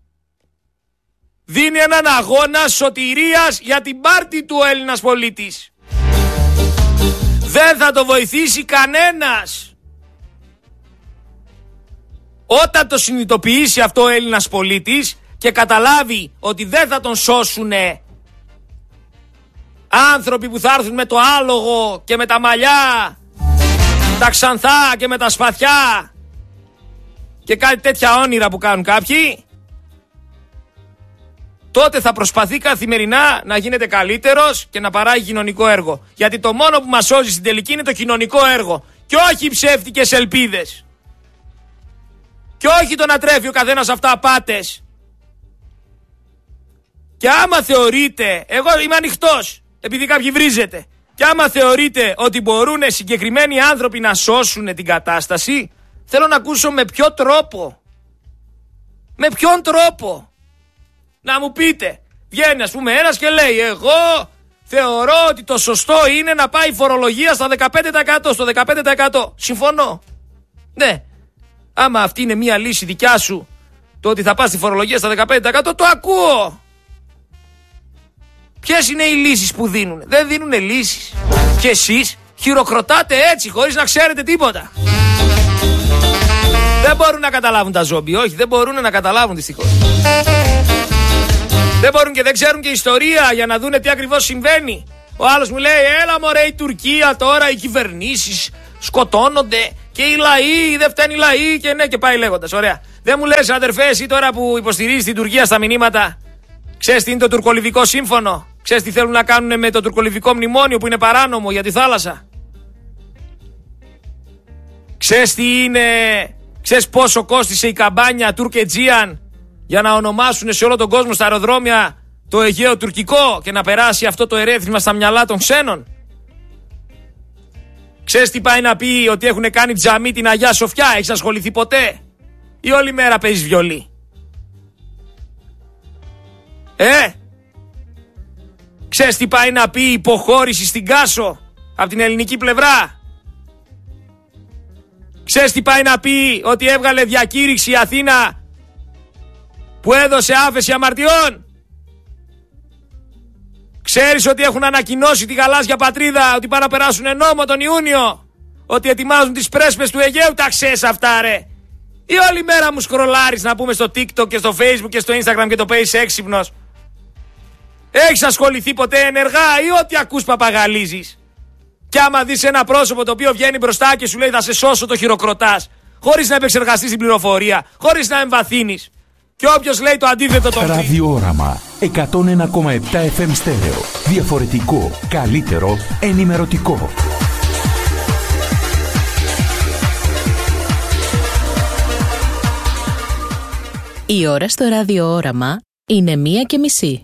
Δίνει έναν αγώνα σωτηρίας για την πάρτη του ο Έλληνας πολίτης. Δεν θα το βοηθήσει κανένας. Όταν το συνειδητοποιήσει αυτό ο Έλληνας πολίτης και καταλάβει ότι δεν θα τον σώσουνε άνθρωποι που θα έρθουν με το άλογο και με τα μαλλιά, τα ξανθά και με τα σπαθιά και κάτι τέτοια όνειρα που κάνουν κάποιοι, τότε θα προσπαθεί καθημερινά να γίνεται καλύτερος και να παράγει κοινωνικό έργο. Γιατί το μόνο που μας σώζει στην τελική είναι το κοινωνικό έργο και όχι οι ψεύτικες ελπίδες. Και όχι το να τρέφει ο καθένας αυτά πάτες. Και άμα θεωρείτε, εγώ είμαι ανοιχτός, επειδή κάποιοι βρίζετε, και άμα θεωρείτε ότι μπορούν συγκεκριμένοι άνθρωποι να σώσουν την κατάσταση, θέλω να ακούσω με ποιο τρόπο. Με ποιον τρόπο? Να μου πείτε. Βγαίνει ας πούμε ένας και λέει, εγώ θεωρώ ότι το σωστό είναι να πάει η φορολογία στα 15%, στο 15%. Συμφωνώ. Ναι. Άμα αυτή είναι μια λύση δικιά σου, το ότι θα πας στη φορολογία στα 15%, το ακούω. Ποιες είναι οι λύσεις που δίνουν? Δεν δίνουν λύσεις. Και εσείς χειροκροτάτε έτσι χωρίς να ξέρετε τίποτα. Δεν μπορούν να καταλάβουν τα ζόμπι. Όχι, δεν μπορούν να καταλάβουν δυστυχώς. Δεν μπορούν και δεν ξέρουν και ιστορία για να δούνε τι ακριβώς συμβαίνει. Ο άλλος μου λέει, έλα μωρέ η Τουρκία τώρα, οι κυβερνήσεις σκοτώνονται και οι λαοί, δεν φταίνει οι λαοί και ναι και πάει λέγοντας. Ωραία. Δεν μου λες αδερφέ εσύ τώρα που υποστηρίζεις την Τουρκία στα μηνύματα, ξέρεις τι είναι το τουρκολιβικό σύμφωνο? Ξέρεις τι θέλουν να κάνουν με το τουρκολιβικό μνημόνιο που είναι παράνομο για τη θάλασσα? Ξέρεις τι είναι? Ξέρεις πόσο κόστισε η καμπάνια Τουρκετζίαν για να ονομάσουν σε όλο τον κόσμο στα αεροδρόμια το Αιγαίο τουρκικό και να περάσει αυτό το ερέθισμα στα μυαλά των ξένων? Ξέρεις τι πάει να πει ότι έχουν κάνει τζαμί την Αγιά Σοφιά? Έχεις ασχοληθεί ποτέ? Ή όλη μέρα παίζεις βιολί? Ξέρεις τι πάει να πει υποχώρηση στην Κάσο από την ελληνική πλευρά? Ξέρεις τι πάει να πει ότι έβγαλε διακήρυξη η Αθήνα που έδωσε άφεση αμαρτιών? Ξέρεις ότι έχουν ανακοινώσει τη γαλάζια πατρίδα ότι πάνε να περάσουν νόμο τον Ιούνιο? Ότι ετοιμάζουν τις πρέσπες του Αιγαίου? Τα ξέρεις αυτά ρε? Ή όλη μέρα μου σκρολάρεις να πούμε στο TikTok και στο Facebook και στο Instagram και το παίζεις έξυπνος? Έχεις ασχοληθεί ποτέ ενεργά ή ό,τι ακούς παπαγαλίζεις? Κι άμα δεις ένα πρόσωπο το οποίο βγαίνει μπροστά και σου λέει θα σε σώσω, το χειροκροτάς, χωρίς να επεξεργαστείς την πληροφορία, χωρίς να εμβαθύνεις. Και όποιος λέει το αντίθετο τον Ραδιόραμα 101,7 FM στέρεο. Διαφορετικό, καλύτερο, ενημερωτικό. Η ώρα στο ραδιόραμα είναι 1:30.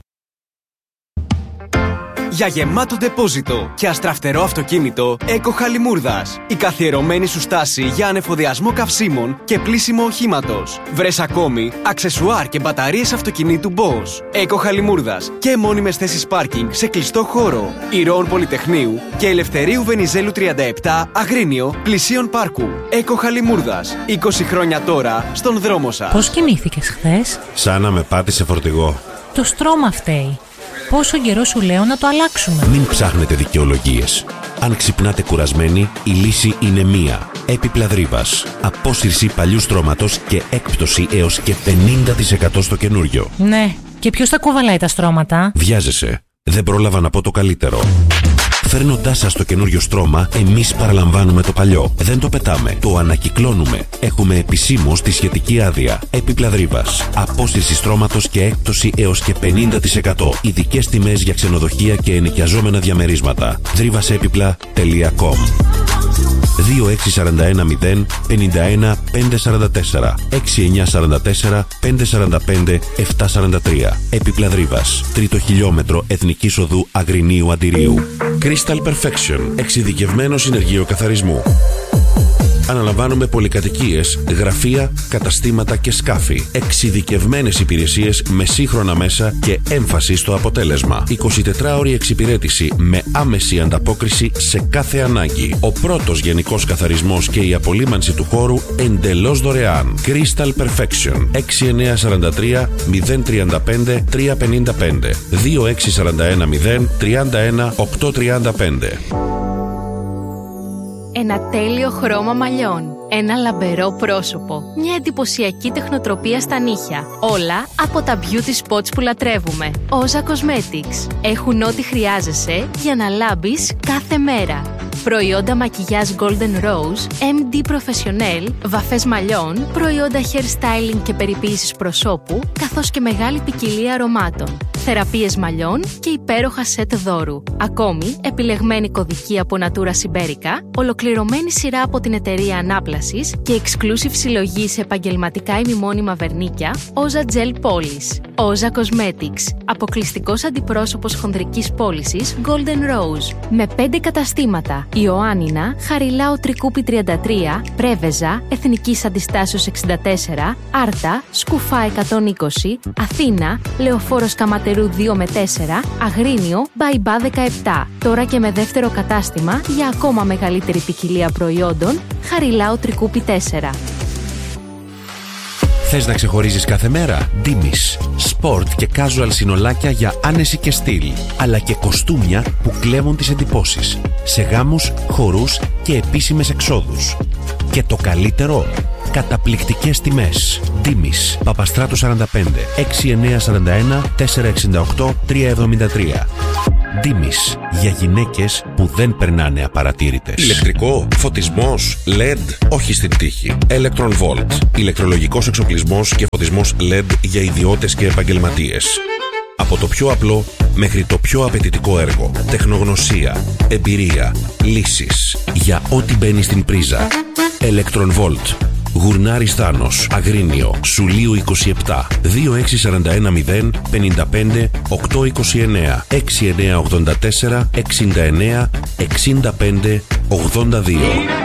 Για γεμάτο ντεπόζιτο και αστραφτερό αυτοκίνητο, Eco Χαλιμούρδας. Η καθιερωμένη σου στάση για ανεφοδιασμό καυσίμων και πλύσιμο οχήματος. Βρες ακόμη αξεσουάρ και μπαταρίες αυτοκινήτου Bosch. Eco Χαλιμούρδας και μόνιμες θέσεις πάρκινγκ σε κλειστό χώρο. Ηρώων Πολυτεχνείου και Ελευθερίου Βενιζέλου 37, Αγρίνιο, πλησίον πάρκου. Eco Χαλιμούρδας. 20 χρόνια τώρα στον δρόμο σας. Πώς κοιμήθηκες χθες? Σαν να με πάτησε φορτηγό. Το στρώμα φταίει. Πόσο καιρό σου λέω να το αλλάξουμε? Μην ψάχνετε δικαιολογίες. Αν ξυπνάτε κουρασμένοι, η λύση είναι μία. Έπιπλα Δρύβας. Απόσυρση παλιού στρώματος και έκπτωση έως και 50% στο καινούριο. Ναι, και ποιος θα κουβαλάει τα στρώματα? Βιάζεσαι. Δεν πρόλαβα να πω το καλύτερο. Φέρνοντάς σας το καινούριο στρώμα, εμείς παραλαμβάνουμε το παλιό. Δεν το πετάμε, το ανακυκλώνουμε. Έχουμε επισήμως τη σχετική άδεια. Έπιπλα Δρύβας. Απόσυρση στρώματος και έκπτωση έως και 50%. Ειδικές τιμές για ξενοδοχεία και ενοικιαζόμενα διαμερίσματα. Drivasepipla.com 2641 051 544 6944 545 743. Έπιπλα Δρύβας. Τρίτο χιλιόμετρο Εθνικής Οδού Αγρινίου Αντιρίου. Crystal Perfection. Εξειδικευμένο συνεργείο καθαρισμού. Αναλαμβάνουμε πολυκατοικίες, γραφεία, καταστήματα και σκάφη. Εξειδικευμένες υπηρεσίες με σύγχρονα μέσα και έμφαση στο αποτέλεσμα. 24ωρη εξυπηρέτηση με άμεση ανταπόκριση σε κάθε ανάγκη. Ο πρώτος γενικός καθαρισμός και η απολύμανση του χώρου εντελώς δωρεάν. Crystal Perfection. 6943 035 355 2641 031 835. Ένα τέλειο χρώμα μαλλιών, ένα λαμπερό πρόσωπο, μια εντυπωσιακή τεχνοτροπία στα νύχια. Όλα από τα beauty spots που λατρεύουμε. Όζα Cosmetics. Έχουν ό,τι χρειάζεσαι για να λάμπεις κάθε μέρα. Προϊόντα μακιγιάζ Golden Rose, MD Professional, βαφές μαλλιών, προϊόντα hair styling και περιποίησης προσώπου, καθώς και μεγάλη ποικιλία αρωμάτων. Θεραπείες μαλλιών και υπέροχα σετ δώρου. Ακόμη, επιλεγμένη κωδική από Natura Siberica, ολοκληρωμένη σειρά από την εταιρεία Ανάπλασης και exclusive συλλογή σε επαγγελματικά ημιμόνιμα βερνίκια, Oza Gel Polish. Oza Cosmetics. Αποκλειστικός αντιπρόσωπος χονδρικής πώλησης Golden Rose. Με 5 καταστήματα. Ιωάννινα, Χαριλάου Τρικούπη 33, Πρέβεζα, Εθνικής Αντιστάσεως 64, Άρτα, Σκουφά 120, Αθήνα, Λεωφόρος Καματερού 2 με 4, Αγρίνιο, Μπαϊμπά 17. Τώρα και με δεύτερο κατάστημα για ακόμα μεγαλύτερη ποικιλία προϊόντων, Χαριλάου Τρικούπη 4. Θες να ξεχωρίζεις κάθε μέρα? Ντίμης. Σπορτ και casual συνολάκια για άνεση και στυλ. Αλλά και κοστούμια που κλέβουν τις εντυπώσεις. Σε γάμους, χορούς και επίσημες εξόδους. Και το καλύτερο, καταπληκτικές τιμές. Ντίμης. Παπαστράτου 45. 6941 468 373. Ντίμης. Για γυναίκες που δεν περνάνε απαρατήρητες. Ηλεκτρικό, φωτισμός, LED, όχι στην τύχη. Electron Volt. Ηλεκτρολογικός εξοπλισμός και φωτισμός LED για ιδιώτες και επαγγελματίες. Από το πιο απλό μέχρι το πιο απαιτητικό έργο. Τεχνογνωσία, εμπειρία, λύσεις. Για ό,τι μπαίνει στην πρίζα. Electron Volt. Γουρνάρης Θάνος, Αγρίνιο, Σουλίου 27, 2641 0 55 829, 6984 69 65 82.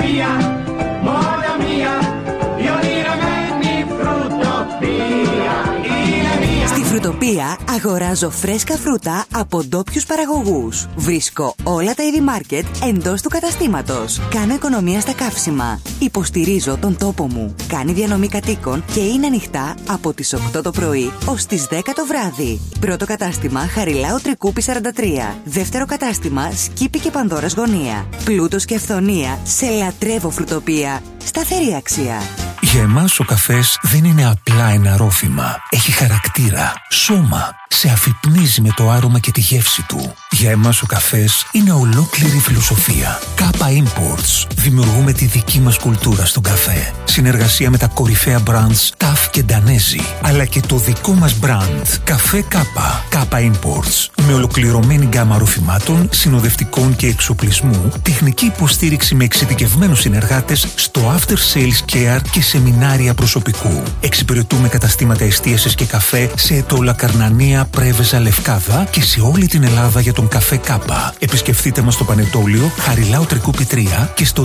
Φρουτοπία αγοράζω φρέσκα φρούτα από ντόπιους παραγωγούς. Βρίσκω όλα τα είδη μάρκετ εντός του καταστήματος. Κάνω οικονομία στα καύσιμα. Υποστηρίζω τον τόπο μου. Κάνει διανομή κατοίκων και είναι ανοιχτά από τις 8 το πρωί ως τις 10 το βράδυ. Πρώτο κατάστημα Χαριλάου Τρικούπη 43. Δεύτερο κατάστημα Σκύπη και Πανδώρας Γωνία. Πλούτος και αυθονία σε λατρεύω φρουτοπία. Σταθερή αξία. Για εμάς ο καφές δεν είναι απλά ένα ρόφημα. Έχει χαρακτήρα, σώμα, σε αφυπνίζει με το άρωμα και τη γεύση του. Για εμάς ο καφές είναι ολόκληρη φιλοσοφία. Kappa Imports. Δημιουργούμε τη δική μας κουλτούρα στον καφέ. Συνεργασία με τα κορυφαία brands TAF και Danesi, αλλά και το δικό μας brand Καφέ Kappa. Kappa Imports. Με ολοκληρωμένη γκάμα ροφημάτων, συνοδευτικών και εξοπλισμού, τεχνική υποστήριξη με εξειδικευμένους συνεργάτες στο after sales care και σεμινάρια προσωπικού. Εξυπηρετούμε καταστήματα εστίασης και καφέ σε Ετώλα, Καρνανία, Πρέβεζα, Λευκάδα και σε όλη την Ελλάδα για τον καφέ Κάπα. Επισκεφτείτε μας στο Πανετόλιο, Χαριλάου Τρικούπη 3 και στο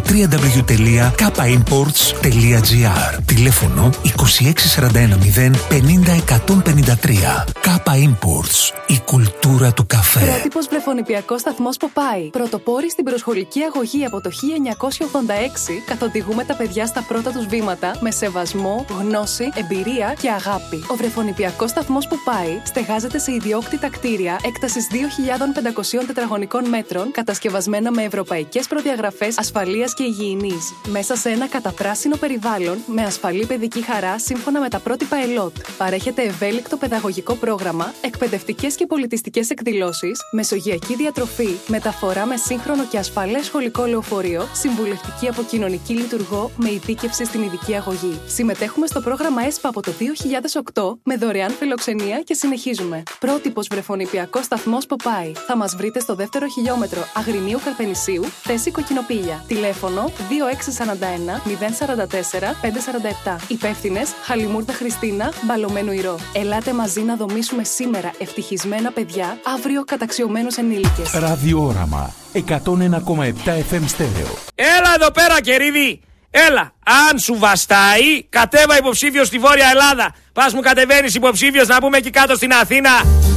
www.kapaimports.gr. Τηλέφωνο 26410 50 153. Kappa Imports. Η κουλτούρα του καφέ. Πρότυπος βρεφονιπιακός σταθμός Ποπάι. Πρωτοπόροι στην προσχολική αγωγή από το 1986, καθοδηγούμε τα παιδιά στα πρώτα τους βήματα με σεβασμό, γνώση, εμπειρία και αγάπη. Ο βρεφονιπιακός σταθμός Ποπάι στεγάζεται σε ιδιόκτητα κτίρια έκτασης 2.500 τετραγωνικών μέτρων, κατασκευασμένα με ευρωπαϊκές προδιαγραφές ασφαλείας και υγιεινής. Μέσα σε ένα καταπράσινο περιβάλλον με ασφαλή παιδική χαρά σύμφωνα με τα πρότυπα ΕΛΟΤ. Παρέχεται ευέλικτο παιδαγωγικό πρόγραμμα, εκπαιδευτικές και πολιτιστικές εκδηλώσεις, μεσογειακή διατροφή, μεταφορά με σύγχρονο και ασφαλές σχολικό λεωφορείο, συμβουλευτική από κοινωνική λειτουργό με ειδίκευση στην ειδική αγωγή. Συμμετέχουμε στο πρόγραμμα ΕΣΠΑ από το 2008 με δωρεάν φιλοξενία και συνεχίζουμε. Πρότυπος βρεφονιπιακός σταθμός Ποπάι. Θα μας βρείτε στο δεύτερο χιλιόμετρο Αγρινίου Καρπενησίου, θέση Κοκκινοπήλια. Τηλέφωνο 2641 044 547. Υπεύθυνες Χαλιμούρδα Χριστίνα, Μπαλωμένου Ηρώ. Ελάτε μαζί να δομήσουμε σήμερα ευτυχισμένα παιδιά, αύριο καταξιωμένους ενήλικες. Ραδιόραμα 101,7 FM στέρεο. Έλα εδώ πέρα, Κερίδη! Έλα! Αν σου βαστάει, κατέβα υποψήφιος στη Βόρεια Ελλάδα. Πας μου κατεβαίνεις υποψήφιος να πούμε εκεί κάτω στην Αθήνα.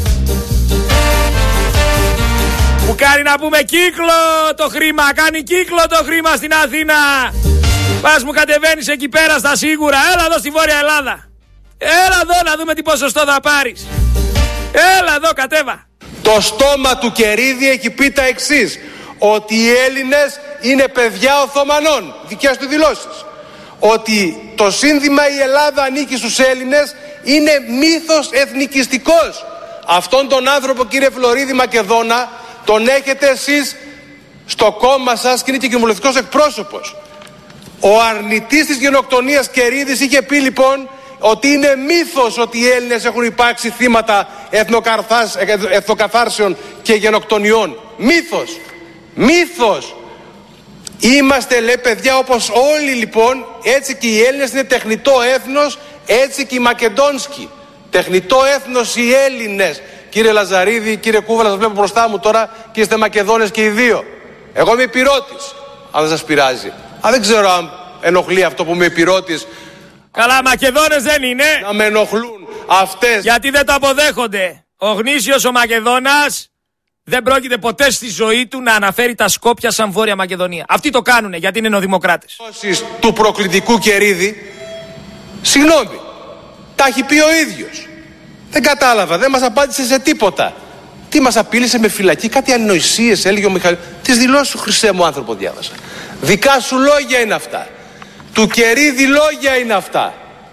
Που κάνει να πούμε κύκλο το χρήμα. Κάνει κύκλο το χρήμα στην Αθήνα. Πας μου κατεβαίνεις εκεί πέρα στα σίγουρα. Έλα εδώ στη Βόρεια Ελλάδα. Έλα εδώ να δούμε τι ποσοστό θα πάρεις. Έλα εδώ, κατέβα. Το στόμα του Κερίδη έχει πει τα εξής: ότι οι Έλληνες είναι παιδιά Οθωμανών. Δικές του δηλώσεις. Ότι το σύνθημα «Η Ελλάδα ανήκει στους Έλληνες» είναι μύθος εθνικιστικός. Αυτόν τον άνθρωπο, κύριε Φλωρίδη Μακεδόνα, τον έχετε εσείς στο κόμμα σας και είναι και κοινοβουλευτικός εκπρόσωπος. Ο αρνητής της γενοκτονίας Κερίδης είχε πει λοιπόν ότι είναι μύθος ότι οι Έλληνες έχουν υπάρξει θύματα εθνοκαθάρσεων και γενοκτονιών. Μύθος. Μύθος. Είμαστε, λέει, παιδιά όπως όλοι λοιπόν, έτσι και οι Έλληνες είναι τεχνητό έθνος, έτσι και οι Μακεδόνσκοι. Τεχνητό έθνος οι Έλληνες. Κύριε Λαζαρίδη, κύριε Κούβαλα, σας βλέπω μπροστά μου τώρα και είστε Μακεδόνες και οι δύο. Εγώ είμαι Ηπειρώτης, αν δεν σας πειράζει. Δεν ξέρω αν ενοχλεί αυτό που είμαι Ηπειρώτης. Καλά, Μακεδόνες δεν είναι. Να με ενοχλούν αυτές. Γιατί δεν το αποδέχονται. Ο γνήσιος ο Μακεδόνας δεν πρόκειται ποτέ στη ζωή του να αναφέρει τα Σκόπια σαν Βόρεια Μακεδονία. Αυτοί το κάνουνε γιατί είναι νεοδημοκράτες. Του προκλητικού Κερίδη, συγγνώμη, τα έχει πει ο ίδιος. Δεν κατάλαβα, δεν μας απάντησε σε τίποτα. Τι μας απείλησε με φυλακή, κάτι ανοησίες έλεγε ο Μιχαλής. Τις δηλώσεις σου, χρυσέ μου άνθρωπο, διάβασα. Δικά σου λόγια είναι αυτά. Του Κερίδη λόγια είναι αυτά.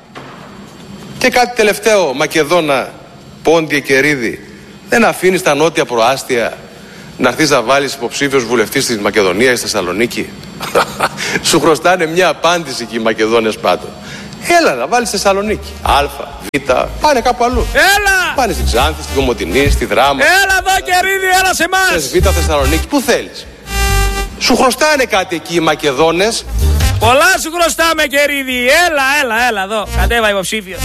Και κάτι τελευταίο, Μακεδόνα, Πόντιε Κερίδη, δεν αφήνεις τα νότια προάστια να έρθεις να βάλεις υποψήφιος βουλευτής στη Μακεδονία ή στη Θεσσαλονίκη? Σου χρωστάνε μια απάντηση και οι Μακεδόνες πάντων. Έλα να βάλεις στη Θεσσαλονίκη. Α, Β, πάνε κάπου αλλού. Έλα! Πάνε στη Ξάνθη, στη Κομοτηνή, στη Δράμα. Έλα εδώ, Κερίδη, έλα σε εμάς. Β, Θεσσαλονίκη, πού θέλεις. Σου χρωστάνε κάτι εκεί οι Μακεδόνες. Πολλά σου χρωστάμε, Κερίδη. Έλα εδώ. Κατέβα υποψήφιος.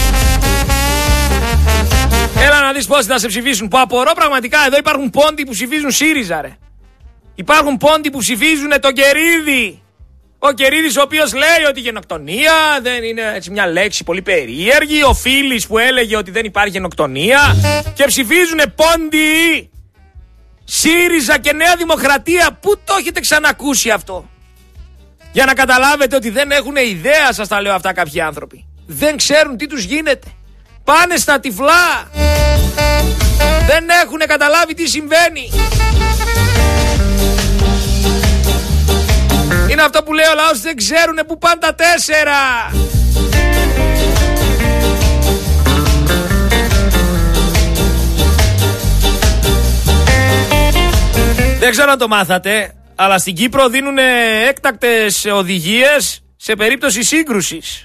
Έλα να δεις πόσοι θα σε ψηφίσουν. Που απορώ πραγματικά, εδώ υπάρχουν πόντοι που ψηφίζουν ΣΥΡΙΖΑ, ρε. Υπάρχουν πόντοι που ψηφίζουν τον Κερίδη. Ο Κερίδης ο οποίος λέει ότι η γενοκτονία δεν είναι έτσι μια λέξη πολύ περίεργη. Ο Φίλης που έλεγε ότι δεν υπάρχει γενοκτονία. Και ψηφίζουν πόντοι ΣΥΡΙΖΑ και Νέα Δημοκρατία. Πού το έχετε ξανακούσει αυτό? Για να καταλάβετε ότι δεν έχουν ιδέα, σας τα λέω αυτά κάποιοι άνθρωποι. Δεν ξέρουν τι τους γίνεται. Πάνε στα τυφλά. Δεν έχουν καταλάβει τι συμβαίνει. Είναι αυτό που λέει ο λαός, δεν ξέρουν που πάνε τα 4. Δεν ξέρω αν το μάθατε, αλλά στην Κύπρο δίνουν έκτακτες οδηγίες σε περίπτωση σύγκρουσης.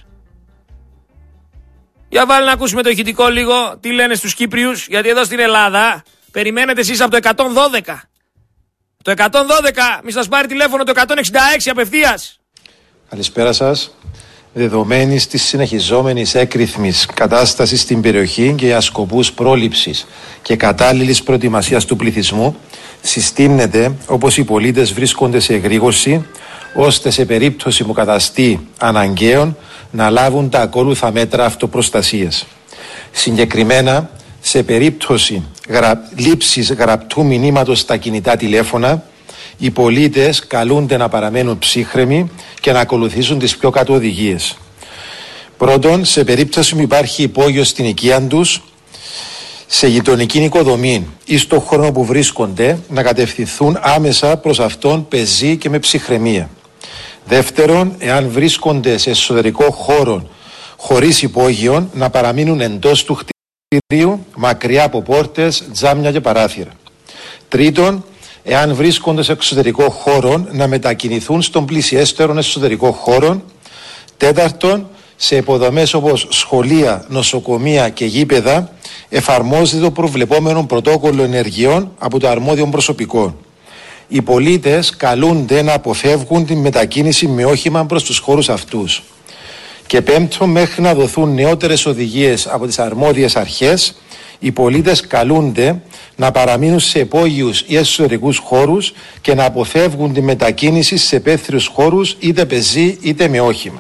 Για βάλε να ακούσουμε το ηχητικό λίγο, τι λένε στους Κύπριους, γιατί εδώ στην Ελλάδα περιμένετε εσείς από το 112. Το 112, μη σας πάρει τηλέφωνο το 166 απευθείας. Καλησπέρα σας. Δεδομένης της συνεχιζόμενης έκρηθμης κατάστασης στην περιοχή και για σκοπούς πρόληψης και κατάλληλης προετοιμασίας του πληθυσμού, συστήνεται, όπως οι πολίτες βρίσκονται σε εγρήγορση, ώστε σε περίπτωση που καταστεί αναγκαίων να λάβουν τα ακόλουθα μέτρα αυτοπροστασίας. Συγκεκριμένα, σε περίπτωση λήψης γραπτού μηνύματος στα κινητά τηλέφωνα, οι πολίτες καλούνται να παραμένουν ψύχρεμοι και να ακολουθήσουν τις πιο κάτω οδηγίες. Πρώτον, σε περίπτωση που υπάρχει υπόγειος στην οικία τους, σε γειτονική οικοδομή ή στον χώρο που βρίσκονται, να κατευθυνθούν άμεσα προς αυτόν πεζοί και με ψυχραιμία. Δεύτερον, εάν βρίσκονται σε εσωτερικό χώρο χωρίς υπόγειο, να παραμείνουν εντός του κτηρίου, μακριά από πόρτες, τζάμια και παράθυρα. Τρίτον, εάν βρίσκονται σε εξωτερικό χώρο, να μετακινηθούν στον πλησιέστερο εσωτερικό χώρο. Τέταρτον, σε υποδομές όπως σχολεία, νοσοκομεία και γήπεδα, εφαρμόζεται το προβλεπόμενο πρωτόκολλο ενεργειών από το αρμόδιο προσωπικό. Οι πολίτες καλούνται να αποφεύγουν την μετακίνηση με όχημα προς τους χώρους αυτούς. Και πέμπτον, μέχρι να δοθούν νεότερες οδηγίες από τις αρμόδιες αρχές, οι πολίτες καλούνται να παραμείνουν σε υπόγειους ή εσωτερικούς χώρους και να αποφεύγουν τη μετακίνηση σε υπαίθριους χώρους, είτε πεζοί είτε με όχημα.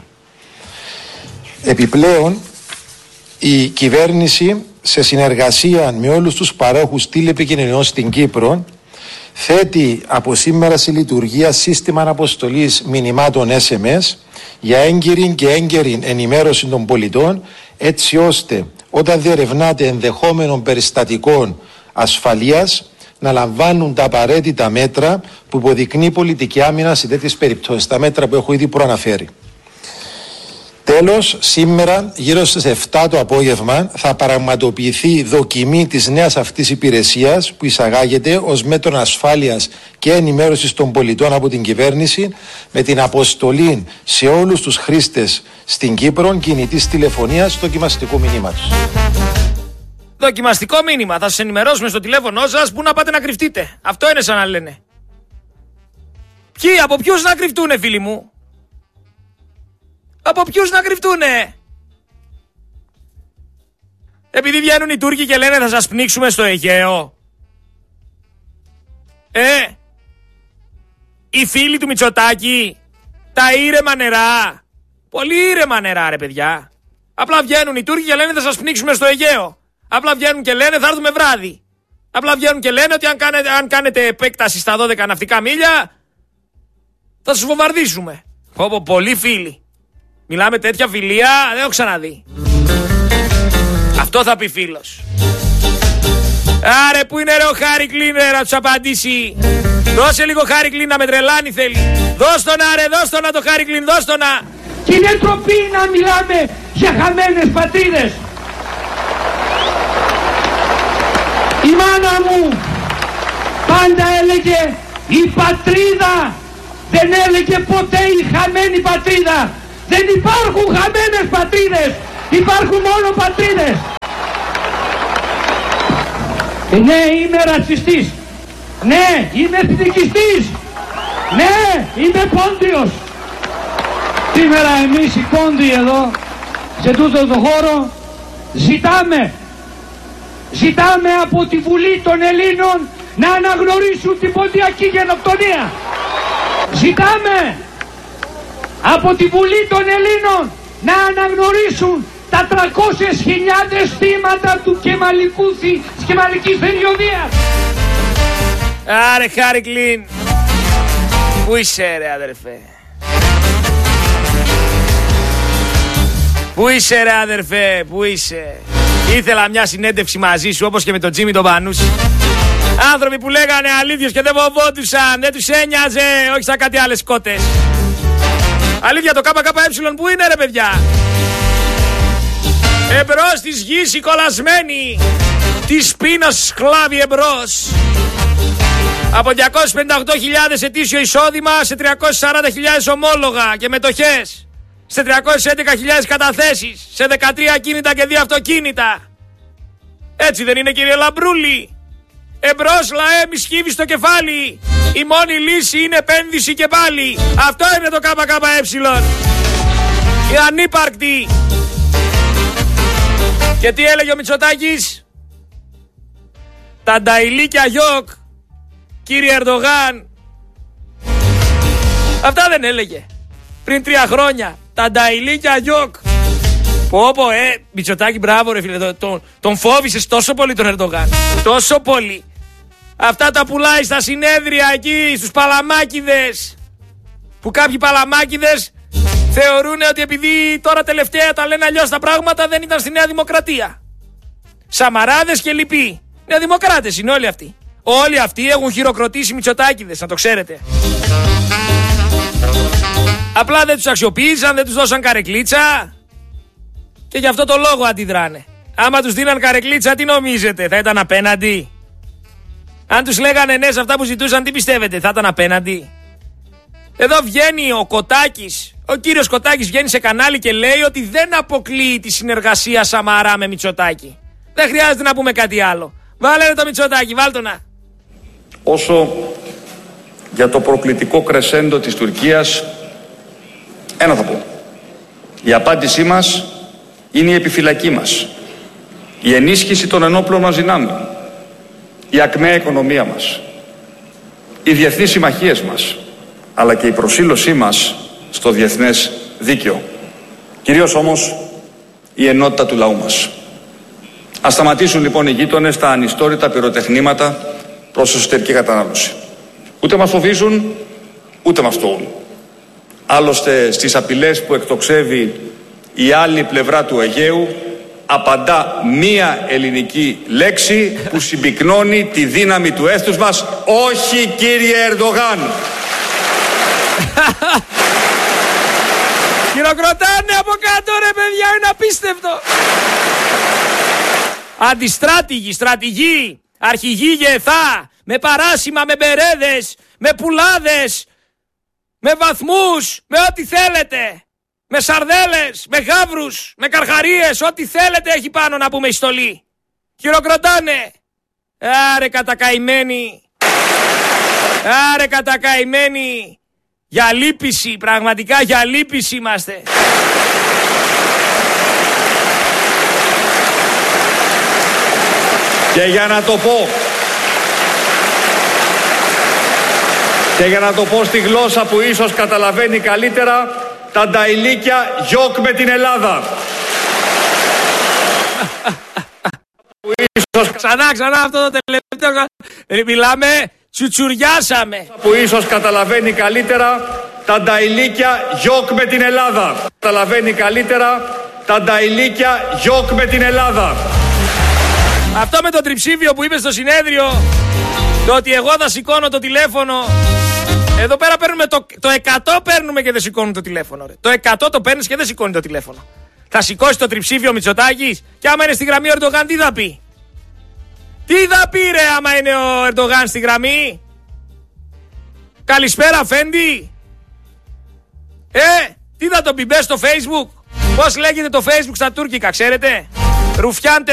Επιπλέον, η κυβέρνηση, σε συνεργασία με όλους τους παρόχους τηλεπικοινωνιών στην Κύπρο, θέτει από σήμερα σε λειτουργία σύστημα αποστολής μηνυμάτων SMS για έγκυρη και έγκαιρη ενημέρωση των πολιτών, έτσι ώστε όταν διερευνάται ενδεχόμενων περιστατικών ασφαλείας να λαμβάνουν τα απαραίτητα μέτρα που υποδεικνύει πολιτική άμυνα σε τέτοιες περιπτώσεις, τα μέτρα που έχω ήδη προαναφέρει. Τέλος, σήμερα γύρω στις 7 το απόγευμα θα πραγματοποιηθεί δοκιμή της νέας αυτής υπηρεσίας που εισαγάγεται ως μέτρο ασφάλειας και ενημέρωσης των πολιτών από την κυβέρνηση, με την αποστολή σε όλους τους χρήστες στην Κύπρο κινητής τηλεφωνίας δοκιμαστικού μηνύματος. Δοκιμαστικό μήνυμα. Θα σας ενημερώσουμε στο τηλέφωνό σας που να πάτε να κρυφτείτε. Αυτό είναι σαν να λένε. Από ποιους να κρυφτούνε, φίλοι μου? Από ποιους να κρυφτούνε? Επειδή βγαίνουν οι Τούρκοι και λένε θα σας πνίξουμε στο Αιγαίο. Οι φίλοι του Μητσοτάκη, τα ήρεμα νερά. Πολύ ήρεμα νερά, ρε παιδιά. Απλά βγαίνουν οι Τούρκοι και λένε θα σας πνίξουμε στο Αιγαίο. Απλά βγαίνουν και λένε θα έρθουμε βράδυ. Απλά βγαίνουν και λένε ότι αν κάνετε επέκταση στα 12 ναυτικά μίλια θα σας βομβαρδίσουμε. Πολλοί φίλοι. Μιλάμε τέτοια φιλία, δεν έχω ξαναδεί. Αυτό θα πει φίλος. Άρε, πού είναι ρε ο Χάρη Κλίν, να τους απαντήσει. Δώσε λίγο Χάρη Κλίν, να με τρελάνει θέλει. Δώσ' τον άρε, δώσ' τον να το Χάρη Κλίν, δώσ' τον να. Και είναι τροπή να μιλάμε για χαμένες πατρίδες. Η μάνα μου πάντα έλεγε η πατρίδα, δεν έλεγε ποτέ η χαμένη πατρίδα. Δεν υπάρχουν χαμένες πατρίδες, υπάρχουν μόνο πατρίδες. Ναι, είμαι ρατσιστής. Ναι, είμαι εθνικιστής. Ναι, είμαι πόντιος. Σήμερα εμείς οι πόντιοι εδώ, σε τούτο το χώρο, ζητάμε από τη Βουλή των Ελλήνων να αναγνωρίσουν την ποντιακή γενοκτονία. Ζητάμε από τη Βουλή των Ελλήνων να αναγνωρίσουν τα 300.000 θύματα του της Κεμαλικής περιοδίας. Άρε Χάρη Κλίν, πού είσαι ρε αδερφέ? Πού είσαι ρε αδερφέ, πού είσαι? Ήθελα μια συνέντευξη μαζί σου όπως και με τον Τζίμι τον Πανούση. Άνθρωποι που λέγανε αλήθειες και δεν φοβόντουσαν, δεν τους ένοιαζε, όχι σαν κάτι άλλες κότες. Αλήθεια, το ΚΚΕ που είναι ρε παιδιά? Εμπρός της γης η κολλασμένη, της πείνας σκλάβη εμπρός. Από 258.000 ετήσιο εισόδημα σε 340.000 ομόλογα και μετοχές. Σε 311.000 καταθέσεις. Σε 13 ακίνητα και 2 αυτοκίνητα. Έτσι δεν είναι, κύριε Λαμπρούλη? Εμπρός λαέ, μη σκύβει στο κεφάλι. Η μόνη λύση είναι επένδυση και πάλι. Αυτό είναι το ΚΚΕ. Η ανύπαρκτη. Και τι έλεγε ο Μητσοτάκης? Τα νταϊλίκια γιοκ, κύριε Ερντογάν. Αυτά δεν έλεγε πριν 3 χρόνια? Τα νταϊλίκια γιοκ. Πω, Μητσοτάκη, μπράβο ρε φίλε. Τον φόβησες τόσο πολύ τον Ερντογάν. Τόσο πολύ. Αυτά τα πουλάει στα συνέδρια εκεί, στους παλαμάκιδες. Που κάποιοι παλαμάκιδες θεωρούν ότι επειδή τώρα τελευταία τα λένε αλλιώς τα πράγματα, δεν ήταν στη Νέα Δημοκρατία. Σαμαράδες και λοιποί. Νέα Δημοκράτες είναι όλοι αυτοί. Όλοι αυτοί έχουν χειροκροτήσει Μητσοτάκηδες, να το ξέρετε. Απλά δεν τους αξιοποίησαν, δεν τους δώσαν καρεκλίτσα. Και γι' αυτό το λόγο αντιδράνε. Άμα τους δίναν καρεκλίτσα, τι νομίζετε, θα ήταν απέναντι? Αν τους λέγανε ναι σε αυτά που ζητούσαν, τι πιστεύετε, θα ήταν απέναντι? Εδώ βγαίνει ο Κοτάκης, ο κύριος Κοτάκης βγαίνει σε κανάλι και λέει ότι δεν αποκλείει τη συνεργασία Σαμαρά με Μητσοτάκη. Δεν χρειάζεται να πούμε κάτι άλλο. Βάλε το Μητσοτάκη, βάλ' το να. Όσο για το προκλητικό κρεσέντο της Τουρκίας, ένα θα πω. Η απάντησή μας είναι η επιφυλακή μας. Η ενίσχυση των ενόπλων μας δυνάμεων. Η ακμαία οικονομία μας. Οι διεθνείς συμμαχίες μας. Αλλά και η προσήλωσή μας στο διεθνές δίκαιο. Κυρίως όμως η ενότητα του λαού μας. Ας σταματήσουν λοιπόν οι γείτονες τα ανιστόρητα πυροτεχνήματα προς εσωτερική κατανάλωση. Ούτε μας φοβίζουν, ούτε μας τοούν. Άλλωστε στις απειλές που εκτοξεύει η άλλη πλευρά του Αιγαίου απαντά μία ελληνική λέξη που συμπυκνώνει τη δύναμη του έθνους μας. Όχι, κύριε Ερντογάν! Χειροκροτάνε από κάτω ρε παιδιά, είναι απίστευτο. Αντιστράτηγοι, στρατηγοί, αρχηγοί γεθά, με παράσημα, με μπερέδες, με πουλάδες, με βαθμούς, με ό,τι θέλετε. Με σαρδέλες, με γάβρους, με καρχαρίες, ό,τι θέλετε έχει πάνω να πούμε η στολή. Χειροκροτάνε. Άρε κατακαημένοι. Άρε κατακαημένοι. Για λύπηση, πραγματικά για λύπηση είμαστε. Και για να το πω στη γλώσσα που ίσως καταλαβαίνει καλύτερα, τα νταϊλίκια γιοκ με την Ελλάδα. Ξανά αυτό το τελευταίο. Μιλάμε, τσουτσουριάσαμε. Που ίσως καταλαβαίνει καλύτερα, τα νταϊλίκια γιοκ με την Ελλάδα. Καταλαβαίνει καλύτερα, τα νταϊλίκια γιοκ με την Ελλάδα. Αυτό με το τριψήφιο που είπε στο συνέδριο, το ότι εγώ θα σηκώνω το τηλέφωνο. Εδώ πέρα παίρνουμε το 100 παίρνουμε και δεν σηκώνουν το τηλέφωνο. Ρε. Το 100 το παίρνεις και δεν σηκώνει το τηλέφωνο. Θα σηκώσει το τριψήφιο Μητσοτάκης και άμα είναι στη γραμμή ο Ερντογάν τι θα πει? Τι θα πει ρε άμα είναι ο Ερντογάν στη γραμμή? Καλησπέρα Φέντη. Τι θα τον πει, μπες στο Facebook? Πώς λέγεται το Facebook στα τουρκικά, ξέρετε? Ρουφιάν